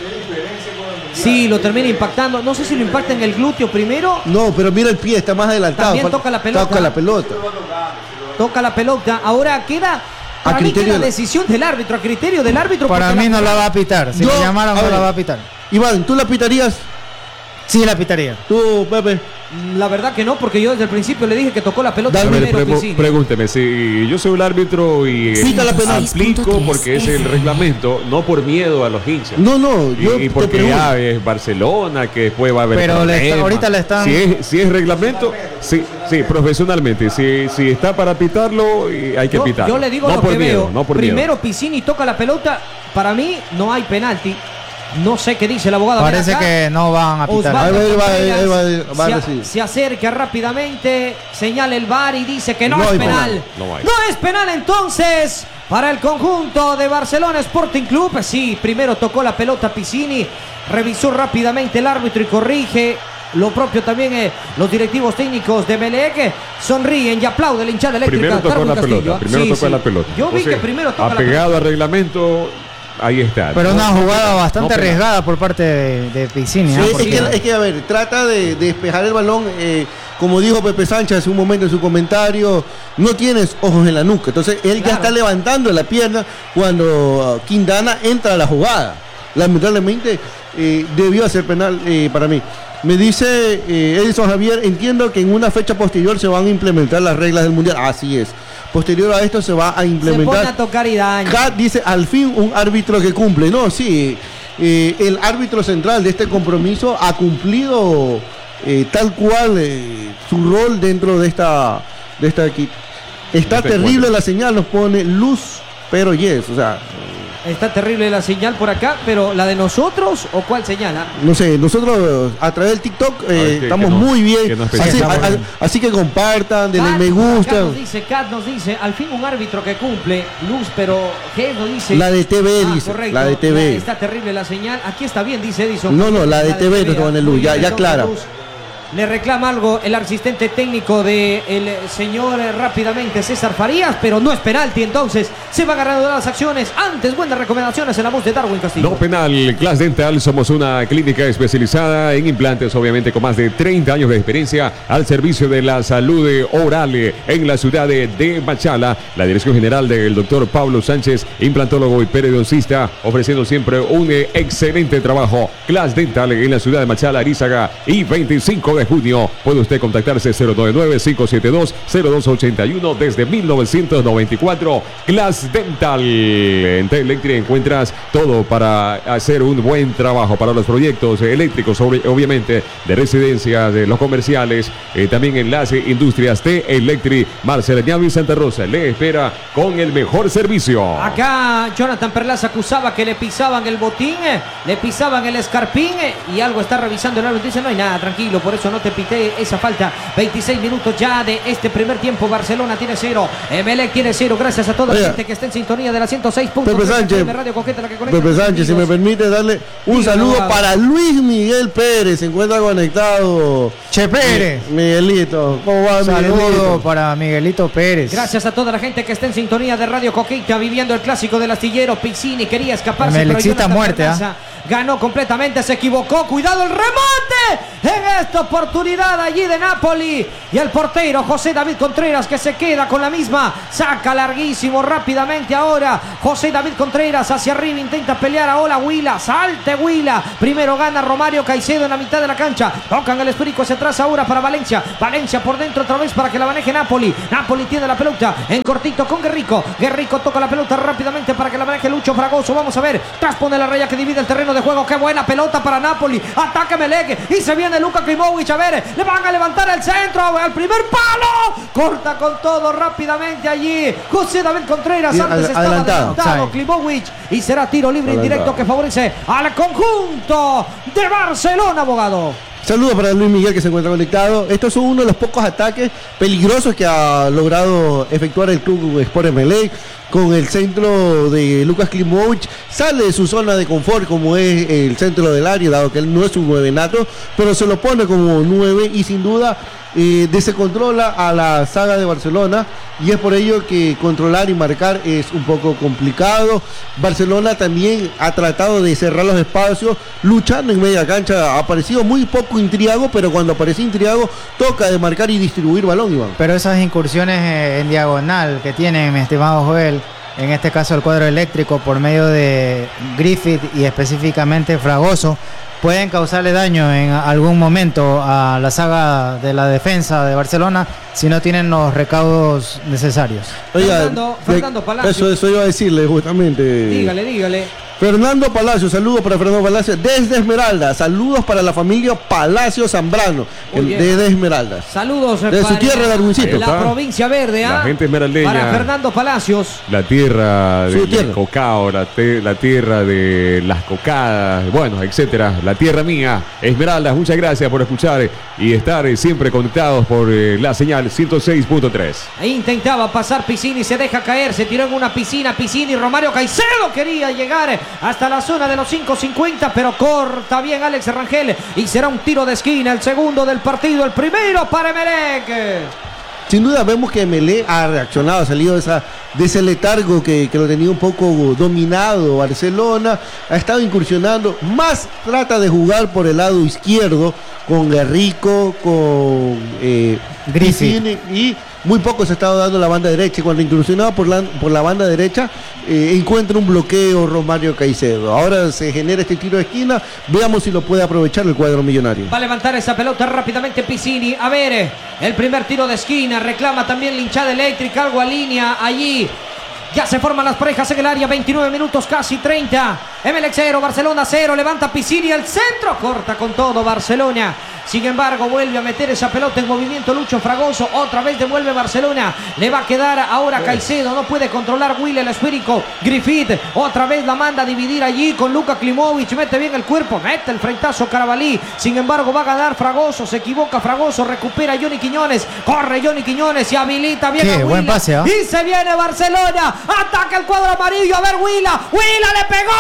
Sí, lo termina impactando. No sé si lo impacta en el glúteo primero. No, pero mira el pie, está más adelantado. También toca la pelota. Toca la pelota. Toca la pelota. Ahora queda... Para a mí criterio queda de la... decisión del árbitro, a criterio del árbitro. Para mí la... no la va a pitar. Si Yo, lo llamaron, no ver, la va a pitar. Iván, ¿tú la pitarías? Sí, la pitaría. ¿Tú, Pepe? La verdad que no, porque yo desde el principio le dije que tocó la pelota. Dale, primero, pre pregúnteme, si yo soy el árbitro y Pita la pelota. aplico porque es el reglamento, no por miedo a los hinchas. No, no. Yo y, y porque ya es Barcelona, que después va a haber Pero le está, ahorita le están... Si es, si es reglamento, sí, sí, profesionalmente. Si, si está para pitarlo, hay que yo, pitarlo. Yo le digo no lo por que miedo, veo. No por Primero miedo. Piscini toca la pelota. Para mí no hay penalti. No sé qué dice el abogado. Parece que no van a pitar. Ahí va, ahí va, ahí va, ahí va, va se, se acerca rápidamente, señala el V A R y dice que no, no es penal. penal. No, no es penal entonces para el conjunto de Barcelona Sporting Club. Sí, primero tocó la pelota Piscini, revisó rápidamente el árbitro y corrige. Lo propio también eh, los directivos técnicos de Emelec sonríen y aplauden la hinchada eléctrica. Primero tocó la Castillo. pelota. Primero sí, tocó sí. la pelota. Yo vi Entonces, que primero toca la pelota. apegado al reglamento. Ahí está. Pero no, una jugada bastante no arriesgada por parte de, de Piscini. Sí, ¿eh? es, Porque... que, es que, a ver, trata de, de despejar el balón. Eh, como dijo Pepe Sánchez hace un momento en su comentario, no tienes ojos en la nuca. Entonces, él claro. ya está levantando la pierna cuando uh, Quintana entra a la jugada. Lamentablemente, eh, debió hacer penal eh, para mí. Me dice eh, Edison Javier, entiendo que en una fecha posterior se van a implementar las reglas del Mundial. Así es. Posterior a esto se va a implementar. Se pone a tocar y daña. Kat dice, al fin un árbitro que cumple. No, sí. Eh, el árbitro central de este compromiso ha cumplido eh, tal cual eh, su rol dentro de esta de esta equipo. Está no terrible encuentro. La señal, nos pone luz, pero yes, o sea... Está terrible la señal por acá, pero ¿la de nosotros o cuál señala? No sé, nosotros a través del TikTok eh, ver, que, estamos que no, muy bien. No así, a, a, así que compartan, denle Kat, me gusta. Kat nos dice, Kat nos dice, al fin un árbitro que cumple, luz, pero ¿qué nos dice? La de T V ah, dice, correcto, la de T V. La, está terrible la señal. Aquí está bien, dice Edison. No, no, la de, la de T V, T V no en luz, ya, ya clara. Luz. Le reclama algo el asistente técnico del señor eh, rápidamente César Farías, pero no es penalti, entonces se va agarrando las acciones. Antes, buenas recomendaciones en la voz de Darwin Castillo. No penal, Class Dental, somos una clínica especializada en implantes, obviamente con más de treinta años de experiencia al servicio de la salud oral en la ciudad de Machala. La dirección general del doctor Pablo Sánchez, implantólogo y periodoncista, ofreciendo siempre un excelente trabajo. Class Dental en la ciudad de Machala, Arizaga y veinticinco de junio. Puede usted contactarse cero nueve nueve, cinco siete dos, cero dos ocho uno desde mil novecientos noventa y cuatro. Class Dental. En T-Electric encuentras todo para hacer un buen trabajo para los proyectos eléctricos, obviamente de residencias, de los comerciales, eh, también en las industrias. T-Electric, Marcela Ñavi Santa Rosa le espera con el mejor servicio. Acá Jonathan Perlaza acusaba que le pisaban el botín, le pisaban el escarpín y algo está revisando el árbitro. Dice, no hay nada, tranquilo, por eso no te pité esa falta. veintiséis minutos ya de este primer tiempo. Barcelona tiene cero, Emelec tiene cero. Gracias a toda la Oiga, gente que está en sintonía de la ciento seis punto Pepe tres Sánchez, de Radio Coqueta, la que conecta Pepe a los Sánchez, si me amigos. permite darle un Dígalo, saludo abogado. para Luis Miguel Pérez, se encuentra conectado. Che Pérez. Mi- Miguelito, ¿cómo va, Saludo Miguelito? para Miguelito Pérez. Gracias a toda la gente que está en sintonía de Radio Coqueta, viviendo el clásico del astillero. Piccini quería escaparse, pero Emelecista Jonathan muerte, ¿ah? Carranza ganó completamente, se equivocó. Cuidado el remate en esta oportunidad allí de Napoli. Y el portero José David Contreras, que se queda con la misma. Saca larguísimo rápidamente ahora. José David Contreras hacia arriba, intenta pelear ahora Huila. Salte Huila. Primero gana Romario Caicedo en la mitad de la cancha. Tocan el esférico hacia atrás ahora para Valencia. Valencia por dentro otra vez para que la maneje Napoli. Napoli tiene la pelota en cortito con Guerrico. Guerrico toca la pelota rápidamente para que la maneje Lucho Fragoso. Vamos a ver. Traspone la raya que divide el terreno de juego. Qué buena pelota para Napoli. Ataque Emelec. Y se viene Luka Klimovic. A ver, le van a levantar el centro. Al primer palo. Corta con todo rápidamente allí José David Contreras. Bien, Antes ad- estaba adelantado. adelantado Offside. Klimovic. Y será tiro libre Adelantado. indirecto que favorece al conjunto de Barcelona, abogado. Saludos para Luis Miguel, que se encuentra conectado. Estos son uno de los pocos ataques peligrosos que ha logrado efectuar el club Sport Emelec. Con el centro de Lucas Klimovic, sale de su zona de confort como es el centro del área, dado que él no es un nueve nato, pero se lo pone como nueve y sin duda eh, descontrola a la saga de Barcelona, y es por ello que controlar y marcar es un poco complicado. Barcelona también ha tratado de cerrar los espacios, luchando en media cancha. Ha aparecido muy poco Intriago, pero cuando aparece Intriago toca de marcar y distribuir balón, Iván. Pero esas incursiones eh, en diagonal que tiene mi estimado Joel, en este caso el cuadro eléctrico por medio de Griffith y específicamente Fragoso, pueden causarle daño en algún momento a la saga de la defensa de Barcelona si no tienen los recaudos necesarios. Oiga, Fernando- de- Fernando Palacio. Eso, eso iba a decirle justamente. Dígale, dígale. Fernando Palacio, saludos para Fernando Palacio desde Esmeralda, saludos para la familia Palacio Zambrano, Muy el- bien. desde Esmeralda. Saludos eh, De su para tierra, Darwincito. la Ahí está. provincia verde, ¿ah? La gente esmeraldeña. Para Fernando Palacios. La tierra Su del tierra. cocao, la, te- la tierra de las cocadas, bueno, etcétera. La tierra mía, Esmeraldas, muchas gracias por escuchar y estar eh, siempre conectados por eh, la señal ciento seis punto tres. E intentaba pasar Piccini, se deja caer, se tiró en una piscina. Piccini, Romario Caicedo quería llegar hasta la zona de los cinco cincuenta, pero corta bien Alex Rangel y será un tiro de esquina, el segundo del partido, el primero para Emelec. Sin duda vemos que Melé ha reaccionado, ha salido de, esa, de ese letargo que, que lo tenía un poco dominado Barcelona, ha estado incursionando, más trata de jugar por el lado izquierdo con Guerrico, con eh, Griffith. Piccini, y muy poco se ha estado dando la banda derecha. Y cuando incursionaba por la, por la banda derecha, eh, encuentra un bloqueo Romario Caicedo. Ahora se genera este tiro de esquina, veamos si lo puede aprovechar el cuadro millonario. Va a levantar esa pelota rápidamente Piccini. A ver, eh, el primer tiro de esquina. Reclama también la hinchada eléctrica. Algo a línea allí. Ya se forman las parejas en el área. veintinueve minutos, casi treinta. Emelec cero, Barcelona cero. Levanta Piccini el centro. Corta con todo Barcelona. Sin embargo, vuelve a meter esa pelota en movimiento Lucho Fragoso. Otra vez devuelve Barcelona. Le va a quedar ahora Caicedo. No puede controlar Will el esférico. Griffith otra vez la manda a dividir allí con Luka Klimovic. Mete bien el cuerpo. Mete el frentazo Carabalí. Sin embargo, va a ganar Fragoso. Se equivoca Fragoso. Recupera Johnny Quiñones. Corre Johnny Quiñones y habilita bien Qué a buen Huila. pase, ¿ah? Y se viene Barcelona. Ataca el cuadro amarillo. A ver, Huila. Huila le pegó.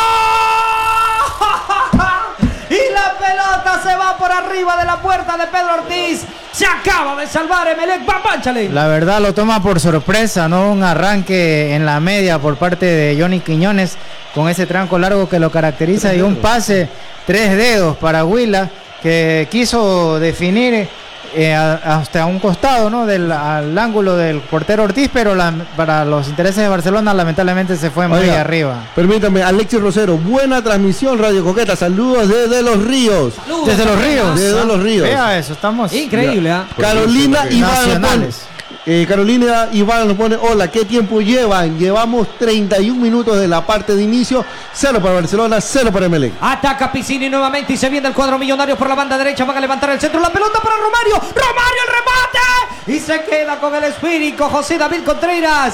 Y la pelota se va por arriba de la puerta de Pedro Ortiz. Se acaba de salvar Emelec. ¡Va, pánchale! La verdad lo toma por sorpresa, ¿no? Un arranque en la media por parte de Johnny Quiñones con ese tranco largo que lo caracteriza y un pase tres dedos para Huila, que quiso definir eh, a- hasta un costado, ¿no? Del al ángulo del portero Ortiz, pero la- para los intereses de Barcelona lamentablemente se fue muy Oiga, arriba. Permítame, Alexis Rosero, buena transmisión Radio Coqueta, saludos desde Los Ríos. Saludos, Desde Los Ríos. Desde Los Ríos. Vea eso, estamos Increíble, ¿ah? Carolina Iván nos pone, nacionales. eh, Carolina Iván nos pone, hola, ¿qué tiempo llevan? Llevamos treinta y un minutos de la parte de inicio, cero para Barcelona, cero para Emelec. Ataca Piccini nuevamente y se viene el cuadro millonario por la banda derecha. Van a levantar el centro. La pelota para Romario. Romario el remate. Y se queda con el esférico José David Contreras.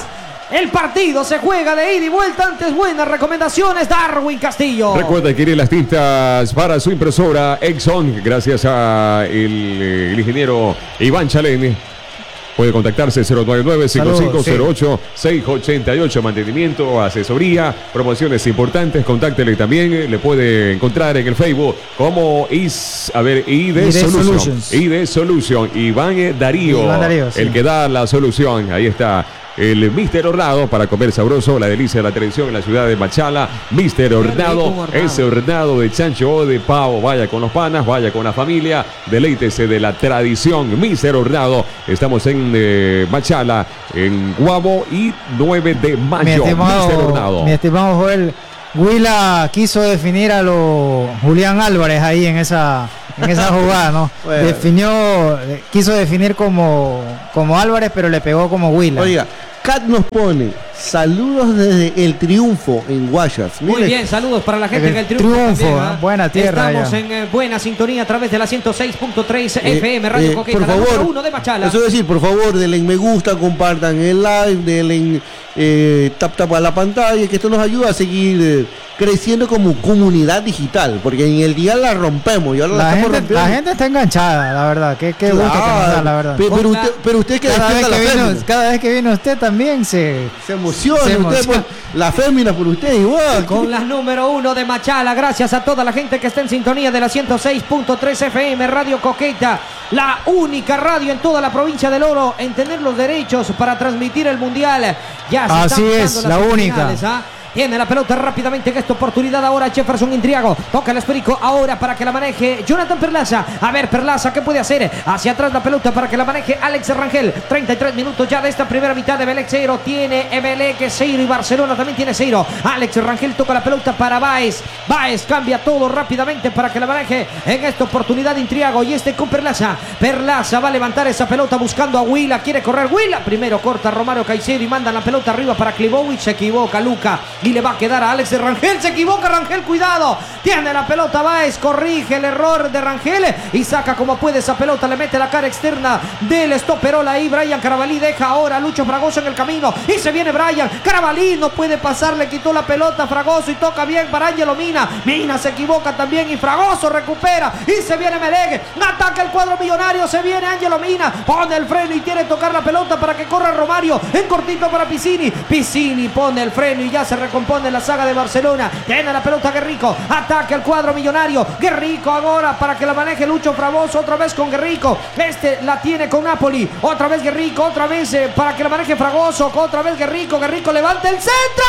El partido se juega de ida y vuelta. Antes buenas recomendaciones, Darwin Castillo. Recuerda adquirir las tintas para su impresora Exxon gracias a el, el ingeniero Iván Chalén. Puede contactarse cero nueve nueve, cinco cinco cero ocho, seis ocho ocho. Mantenimiento, asesoría, promociones importantes. Contáctele también. Le puede encontrar en el Facebook como Is, a ver, I D Solution. I D Solution. Iván Darío. Iván Darío, sí. El que da la solución. Ahí está. El Mister Hornado para comer sabroso, la delicia de la televisión en la ciudad de Machala. Mister Hornado, ese hornado de chancho o de pavo. Vaya con los panas, vaya con la familia, deleítese de la tradición. Mister Hornado, estamos en eh, Machala, en Guabo y nueve de mayo. Mi estimado, Mister Hornado. Mi estimado Joel, Huila quiso definir a los Julián Álvarez ahí en esa, en esa jugada, ¿no? Bueno. Definió, quiso definir como, como Álvarez, pero le pegó como Huila. Oiga, Cat nos pone saludos desde el Triunfo en Guayas. Muy bien, saludos para la gente el del Triunfo. Triunfo también, ¿eh? Buena tierra. Estamos ya. en eh, buena sintonía a través de la ciento seis punto tres eh, F M Radio eh, Coqueta, por la favor, número uno de Machala. Eso es decir, por favor, denle me gusta, compartan el live, denle eh, tap tap a la pantalla, que esto nos ayuda a seguir eh, creciendo como comunidad digital, porque en el día la rompemos y ahora la, la, estamos gente, rompiendo. la gente está enganchada, la verdad. Qué, qué Claro, gusto que nos da, la verdad. Pero, pero, usted, pero usted que cada vez despierta que, la vino, fémina. cada vez que viene usted también se, se emociona, se usted emociona. Por, la fémina por usted igual. Con la número uno de Machala, gracias a toda la gente que está en sintonía de la ciento seis punto tres F M Radio Coqueta, la única radio en toda la provincia del Oro en tener los derechos para transmitir el Mundial. Ya se Así están es, jugando la las única. finales, ¿ah? Tiene la pelota rápidamente en esta oportunidad ahora Jefferson Intriago. Toca el esférico ahora para que la maneje Jonathan Perlaza. A ver, Perlaza, ¿qué puede hacer? Hacia atrás la pelota para que la maneje Alex Rangel. treinta y tres minutos ya de esta primera mitad de Emelec cero. Tiene Emelec cero y Barcelona también tiene cero. Alex Rangel toca la pelota para Baez. Baez cambia todo rápidamente para que la maneje en esta oportunidad Intriago. Y este con Perlaza. Perlaza va a levantar esa pelota buscando a Huila. Quiere correr Huila. Primero corta Romario Caicedo y manda la pelota arriba para Klibovic. Se equivoca Luca. Y le va a quedar a Alex de Rangel. Se equivoca Rangel, cuidado. Tiene la pelota Baez, corrige el error de Rangel y saca como puede esa pelota. Le mete la cara externa del estoperola ahí. Brian Carabalí deja ahora a Lucho Fragoso en el camino. Y se viene Brian. Carabalí no puede pasar, le quitó la pelota a Fragoso y toca bien para Ángelo Mina. Mina se equivoca también y Fragoso recupera. Y se viene Meregue. Ataca el cuadro millonario. Se viene Ángelo Mina. Pone el freno y quiere tocar la pelota para que corra Romario. En cortito para Piscini. Piscini pone el freno y ya se recompone la saga de Barcelona. Tiene la pelota Guerrico. Ataque al cuadro millonario. Guerrico ahora para que la maneje Lucho Fragoso. Otra vez con Guerrico. Este la tiene con Napoli. Otra vez Guerrico. Otra vez eh, para que la maneje Fragoso. Otra vez Guerrico. Guerrico levanta el centro.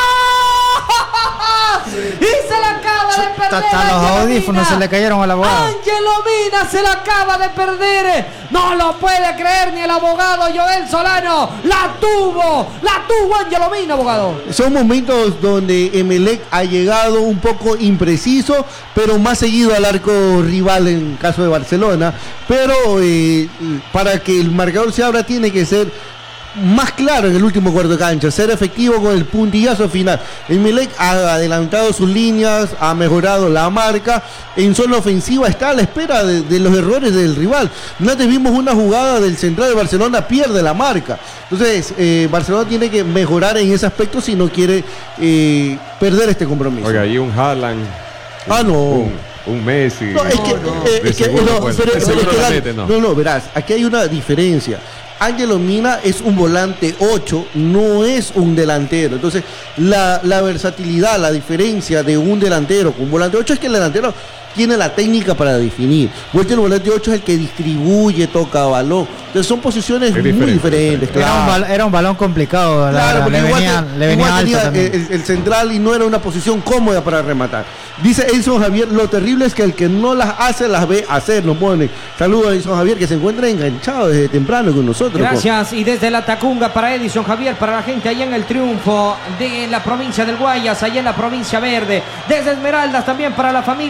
Y se la acaba de perder. Hasta los audífonos se le cayeron al abogado. Ángelo Mina se la acaba de perder. No lo puede creer ni el abogado Joel Solano. La tuvo. La tuvo Ángelo Mina, abogado. Son momentos donde Emelec ha llegado un poco impreciso, pero más seguido al arco rival en caso de Barcelona. Pero eh, para que el marcador se abra tiene que ser más claro en el último cuarto de cancha, ser efectivo con el puntillazo final. Emelec ha adelantado sus líneas, ha mejorado la marca, en zona ofensiva está a la espera de, de los errores del rival. Antes vimos una jugada del central de Barcelona, pierde la marca. Entonces eh, Barcelona tiene que mejorar en ese aspecto si no quiere eh, perder este compromiso. Oiga, y un Haaland. Ah, no. Un, un Messi. No, es que, no. eh, es que seguro, no, pues, pero- de pero seguro es que la la- mete, no. no, no, verás, aquí hay una diferencia. Ángelo Mina es un volante ocho, no es un delantero. Entonces, la, la versatilidad, la diferencia de un delantero con un volante ocho es que el delantero tiene la técnica para definir. Vuelta el volante ocho es el que distribuye, toca balón. Entonces son posiciones Es muy diferente, diferentes. diferente. Era, un claro. bal- era un balón complicado, la Claro, verdad. porque le igual, venía, te- le venía igual alto tenía también. el, el central y no era una posición cómoda para rematar. Dice Edson Javier, lo terrible es que el que no las hace, las ve hacer, nos pone. Saludos a Edson Javier, que se encuentra enganchado desde temprano con nosotros. Gracias. Y desde la Tacunga para Edison Javier, para la gente allá en el Triunfo de la provincia del Guayas, allá en la provincia verde. Desde Esmeraldas también para la familia. Palacio Bien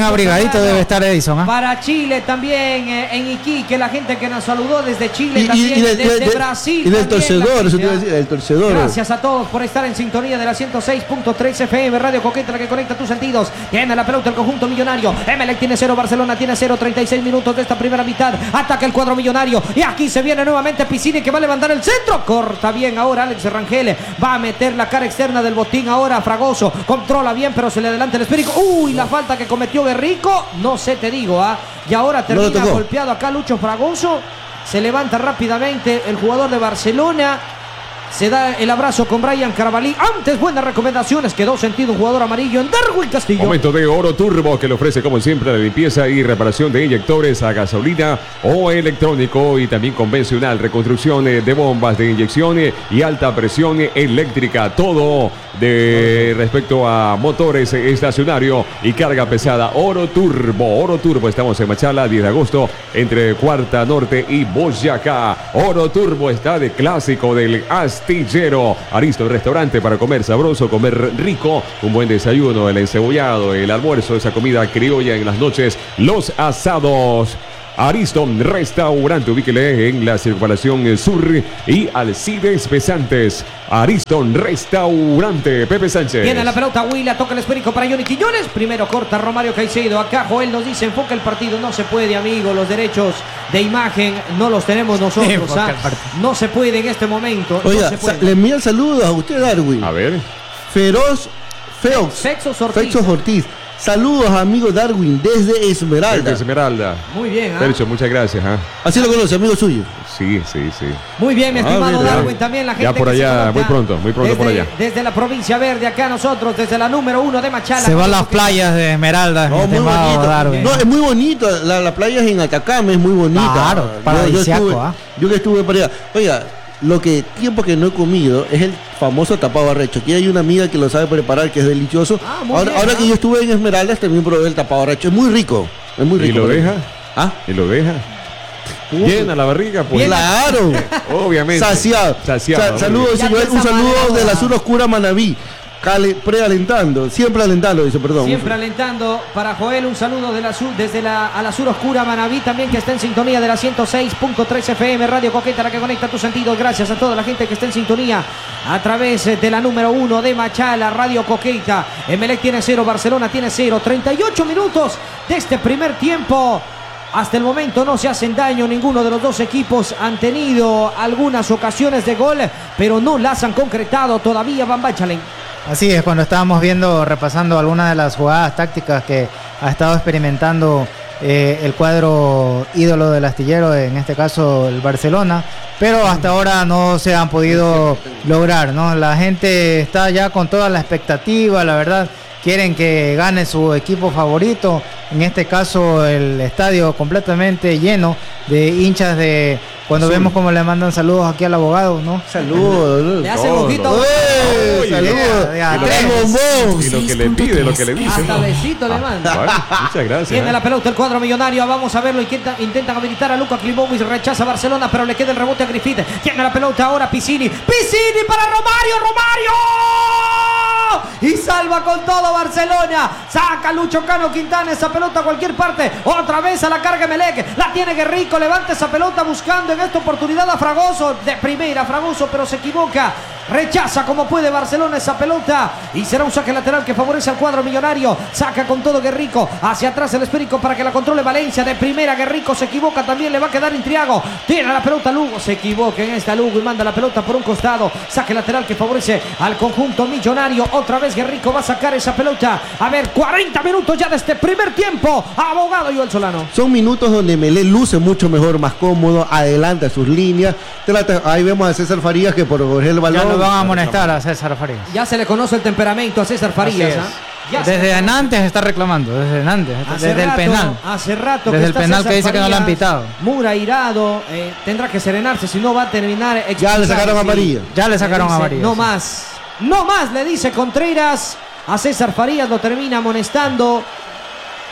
abrigadito debe estar Edison. ¿eh? Para Chile también, eh, en Iquique, la gente que nos saludó desde Chile, Y, y, también y del- desde de- de- Brasil. y del también la torcedor, gente, eso te iba a ¿ah? decir, del torcedor. Gracias a todos por estar en sintonía de la ciento seis punto tres F M, Radio Coqueta, la que conecta tus sentidos. Tiene la pelota el conjunto millonario. Emelec tiene cero, Barcelona tiene cero, treinta y seis minutos de esta primera mitad. Ataca el cuadro millonario. Y aquí se viene nuevamente Piscini, que va a levantar el centro. Corta bien ahora Alex Rangel. Va a meter la cara externa del botín ahora Fragoso. Controla bien, pero se le adelanta el esférico. Uy, la falta que cometió Guerrico. No sé, te digo, ¿ah? Y ahora No termina lo tocó. golpeado acá Lucho Fragoso. Se levanta rápidamente el jugador de Barcelona. Se da el abrazo con Brian Carabalí. Antes, buenas recomendaciones. Quedó sentido un jugador amarillo en Darwin Castillo. Momento de Oro Turbo, que le ofrece como siempre la limpieza y reparación de inyectores a gasolina o electrónico y también convencional, reconstrucción eh, de bombas de inyección eh, y alta presión eh, eléctrica, todo de respecto a motores eh, estacionario y carga pesada. Oro Turbo, Oro Turbo, estamos en Machala, diez de agosto, entre Cuarta Norte y Boyacá. Oro Turbo está de clásico del Astillero. Aristo, el restaurante para comer sabroso, comer rico, un buen desayuno, el encebollado, el almuerzo, esa comida criolla en las noches, los asados. Ariston Restaurante, ubíquele en la circunvalación sur y Alcides Pesantes. Ariston Restaurante, Pepe Sánchez. Viene la pelota, Huila, toca el esférico para Johnny Quiñones. Primero corta Romario Caicedo. Acá Joel nos dice, enfoca el partido. No se puede, amigo. Los derechos de imagen no los tenemos nosotros. Enfoca ¿ah? el partido. No se puede en este momento. Oiga, no se puede. sa- le envía el saludo a usted, Darwin. A ver. Feroz Feox. Fexos Ortiz. Fexos Ortiz. Saludos, amigo Darwin, desde Esmeralda. Pepe Esmeralda. Muy bien, ¿ah? Percho, muchas gracias. ¿ah? Así lo conoce, amigo suyo. Sí, sí, sí. Muy bien, mi Ah, estimado mira. Darwin, también la gente Ya por que se allá, coloca muy pronto, muy pronto por desde- allá. Desde la provincia verde, acá nosotros, desde la número uno de Machala. Se van las playas de Esmeralda, mi No, muy estimado bonito. Darwin. No, es muy bonito. La, la playa es en Atacama, es muy bonita. Claro, Yo- yo, paradisíaco, estuve, ¿ah? yo que estuve para allá. Oiga, lo que tiempo que no he comido es el famoso tapado arrecho. Aquí hay una amiga que lo sabe preparar, que es delicioso. Ah, muy ahora bien, ahora ¿ah? que yo estuve en Esmeraldas, también probé el tapado arrecho. Es muy rico. Es muy ¿Y rico. lo deja? ¿Ah? ¿Y lo deja? Llena la barriga, pues. Claro. Obviamente. Saciado. Saciado. Sa- muy saludos, Ya señor. empieza Un saludo Managua. de la Sur Oscura Manabí. Cale- prealentando. Siempre alentando, dice, perdón. Siempre alentando para Joel, un saludo de la sur, desde la, a la Sur Oscura Manabí, también que está en sintonía de la ciento seis punto tres F M, Radio Coqueta, la que conecta tus sentidos. Gracias a toda la gente que está en sintonía a través de la número uno de Machala, Radio Coqueta. Emelec tiene cero, Barcelona tiene cero. treinta y ocho minutos de este primer tiempo. Hasta el momento no se hacen daño, ninguno de los dos equipos han tenido algunas ocasiones de gol, pero no las han concretado todavía. Van Bachalen. Así es, cuando estábamos viendo, repasando algunas de las jugadas tácticas que ha estado experimentando eh, el cuadro ídolo del astillero, en este caso el Barcelona, pero hasta ahora no se han podido lograr, ¿no? La gente está ya con toda la expectativa, la verdad, quieren que gane su equipo favorito, en este caso el estadio completamente lleno de hinchas de... Cuando Azul. vemos cómo le mandan saludos aquí al abogado, ¿no? Saludos. Le hace No, ojito. no. ¡Eh! Oye, Saludos. ya, ya, y lo tres que- bombón. Y lo que le pide, lo que le dice. Hasta ¿no? besito le manda. Bueno, muchas gracias. Tiene ¿eh? la pelota el cuadro millonario. Vamos a verlo. Intenta, intentan habilitar a Luka Klimovic. Rechaza Barcelona, pero le queda el rebote a Griffith. Tiene la pelota ahora Piscini. Piscini para Romario. Romario. Y salva con todo Barcelona. Saca Lucho Cano Quintana esa pelota a cualquier parte. Otra vez a la carga Emelec. La tiene Guerrico. Levanta esa pelota buscando en esta oportunidad a Fragoso. De primera Fragoso, pero se equivoca. Rechaza como puede Barcelona esa pelota. Y será un saque lateral que favorece al cuadro millonario. Saca con todo Guerrico. Hacia atrás el esférico para que la controle Valencia. De primera Guerrico se equivoca. También le va a quedar Intriago. Tiene la pelota Lugo. Se equivoca en esta Lugo y manda la pelota por un costado. Saque lateral que favorece al conjunto millonario. Otra vez Guerrico va a sacar esa pelota. A ver, cuarenta minutos ya de este primer tiempo. Abogado Joel Solano. Son minutos donde Melé luce mucho mejor, más cómodo, adelanta sus líneas. Trata- ahí vemos a César Farías que por coger el Ya balón. lo van a amonestar a César Farías. Ya se le conoce el temperamento a César Farías. Así es. ¿ah? Ya se le Desde conoce. antes está reclamando, desde antes, Hace desde rato, el penal. Hace rato Desde que el está penal César que dice que no lo han Farías, pitado. Mura irado, eh, tendrá que serenarse, si no va a terminar Ya le expulsado, sacaron sí. amarilla. Ya le sacaron dice, amarilla, No sí. más, no más, le dice Contreras a César Farías, lo termina amonestando.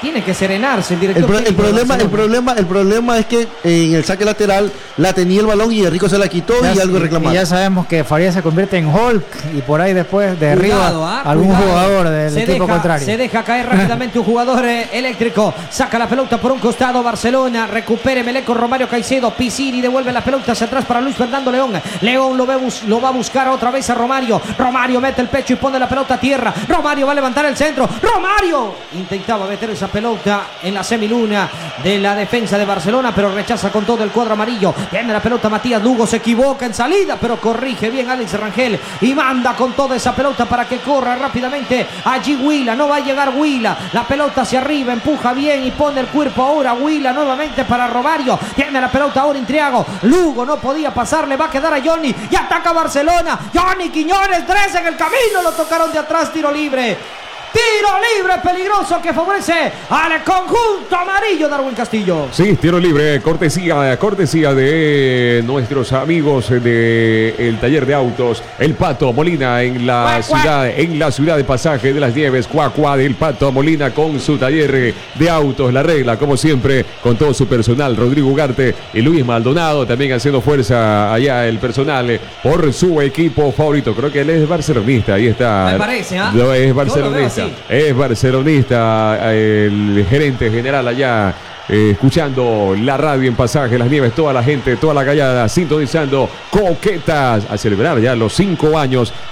Tiene que serenarse el El, director pro- el técnico de problema, el Barcelona. problema, el problema es que en el saque lateral la tenía el balón y Rico se la quitó Ya- y algo y reclamado. ya sabemos que Farías se convierte en Hulk y por ahí después derriba Cuidado, ¿ah? algún Cuidado. jugador del se equipo deja, contrario. Se deja caer rápidamente un jugador eh, eléctrico. Saca la pelota por un costado Barcelona. Recupere Melec con Romario Caicedo. Piscini devuelve la pelota hacia atrás para Luis Fernando León. León lo, ve bus- lo va a buscar otra vez a Romario. Romario mete el pecho y pone la pelota a tierra. Romario va a levantar el centro. Romario intentaba meter esa pelota en la semiluna de la defensa de Barcelona, pero rechaza con todo el cuadro amarillo. Tiene la pelota Matías Lugo, se equivoca en salida, pero corrige bien Alex Rangel y manda con toda esa pelota para que corra rápidamente allí Huila. No va a llegar Huila, la pelota hacia arriba, empuja bien y pone el cuerpo ahora Huila nuevamente para Romario. Tiene la pelota ahora Intriago. Lugo no podía pasar, le va a quedar a Johnny y ataca Barcelona. Johnny Quiñones, tres en el camino, lo tocaron de atrás, tiro libre. Tiro libre peligroso que favorece al conjunto amarillo, Darwin Castillo. Sí, tiro libre, cortesía, cortesía de nuestros amigos de el taller de autos, el Pato Molina en la Cuac, cuac. ciudad, en la ciudad de Pasaje de las Nieves, Cuacua del Pato Molina con su taller de autos, la regla, como siempre, con todo su personal, Rodrigo Ugarte y Luis Maldonado, también haciendo fuerza allá el personal por su equipo favorito. Creo que él es barcelonista, ahí está. Me parece, ¿ah? Lo es Yo lo veo barcelonista. así. Es barcelonista, el gerente general allá, eh, escuchando la radio en Pasaje Las Nieves, toda la gente, toda la callada, sintonizando Coquetas, a celebrar ya los cinco años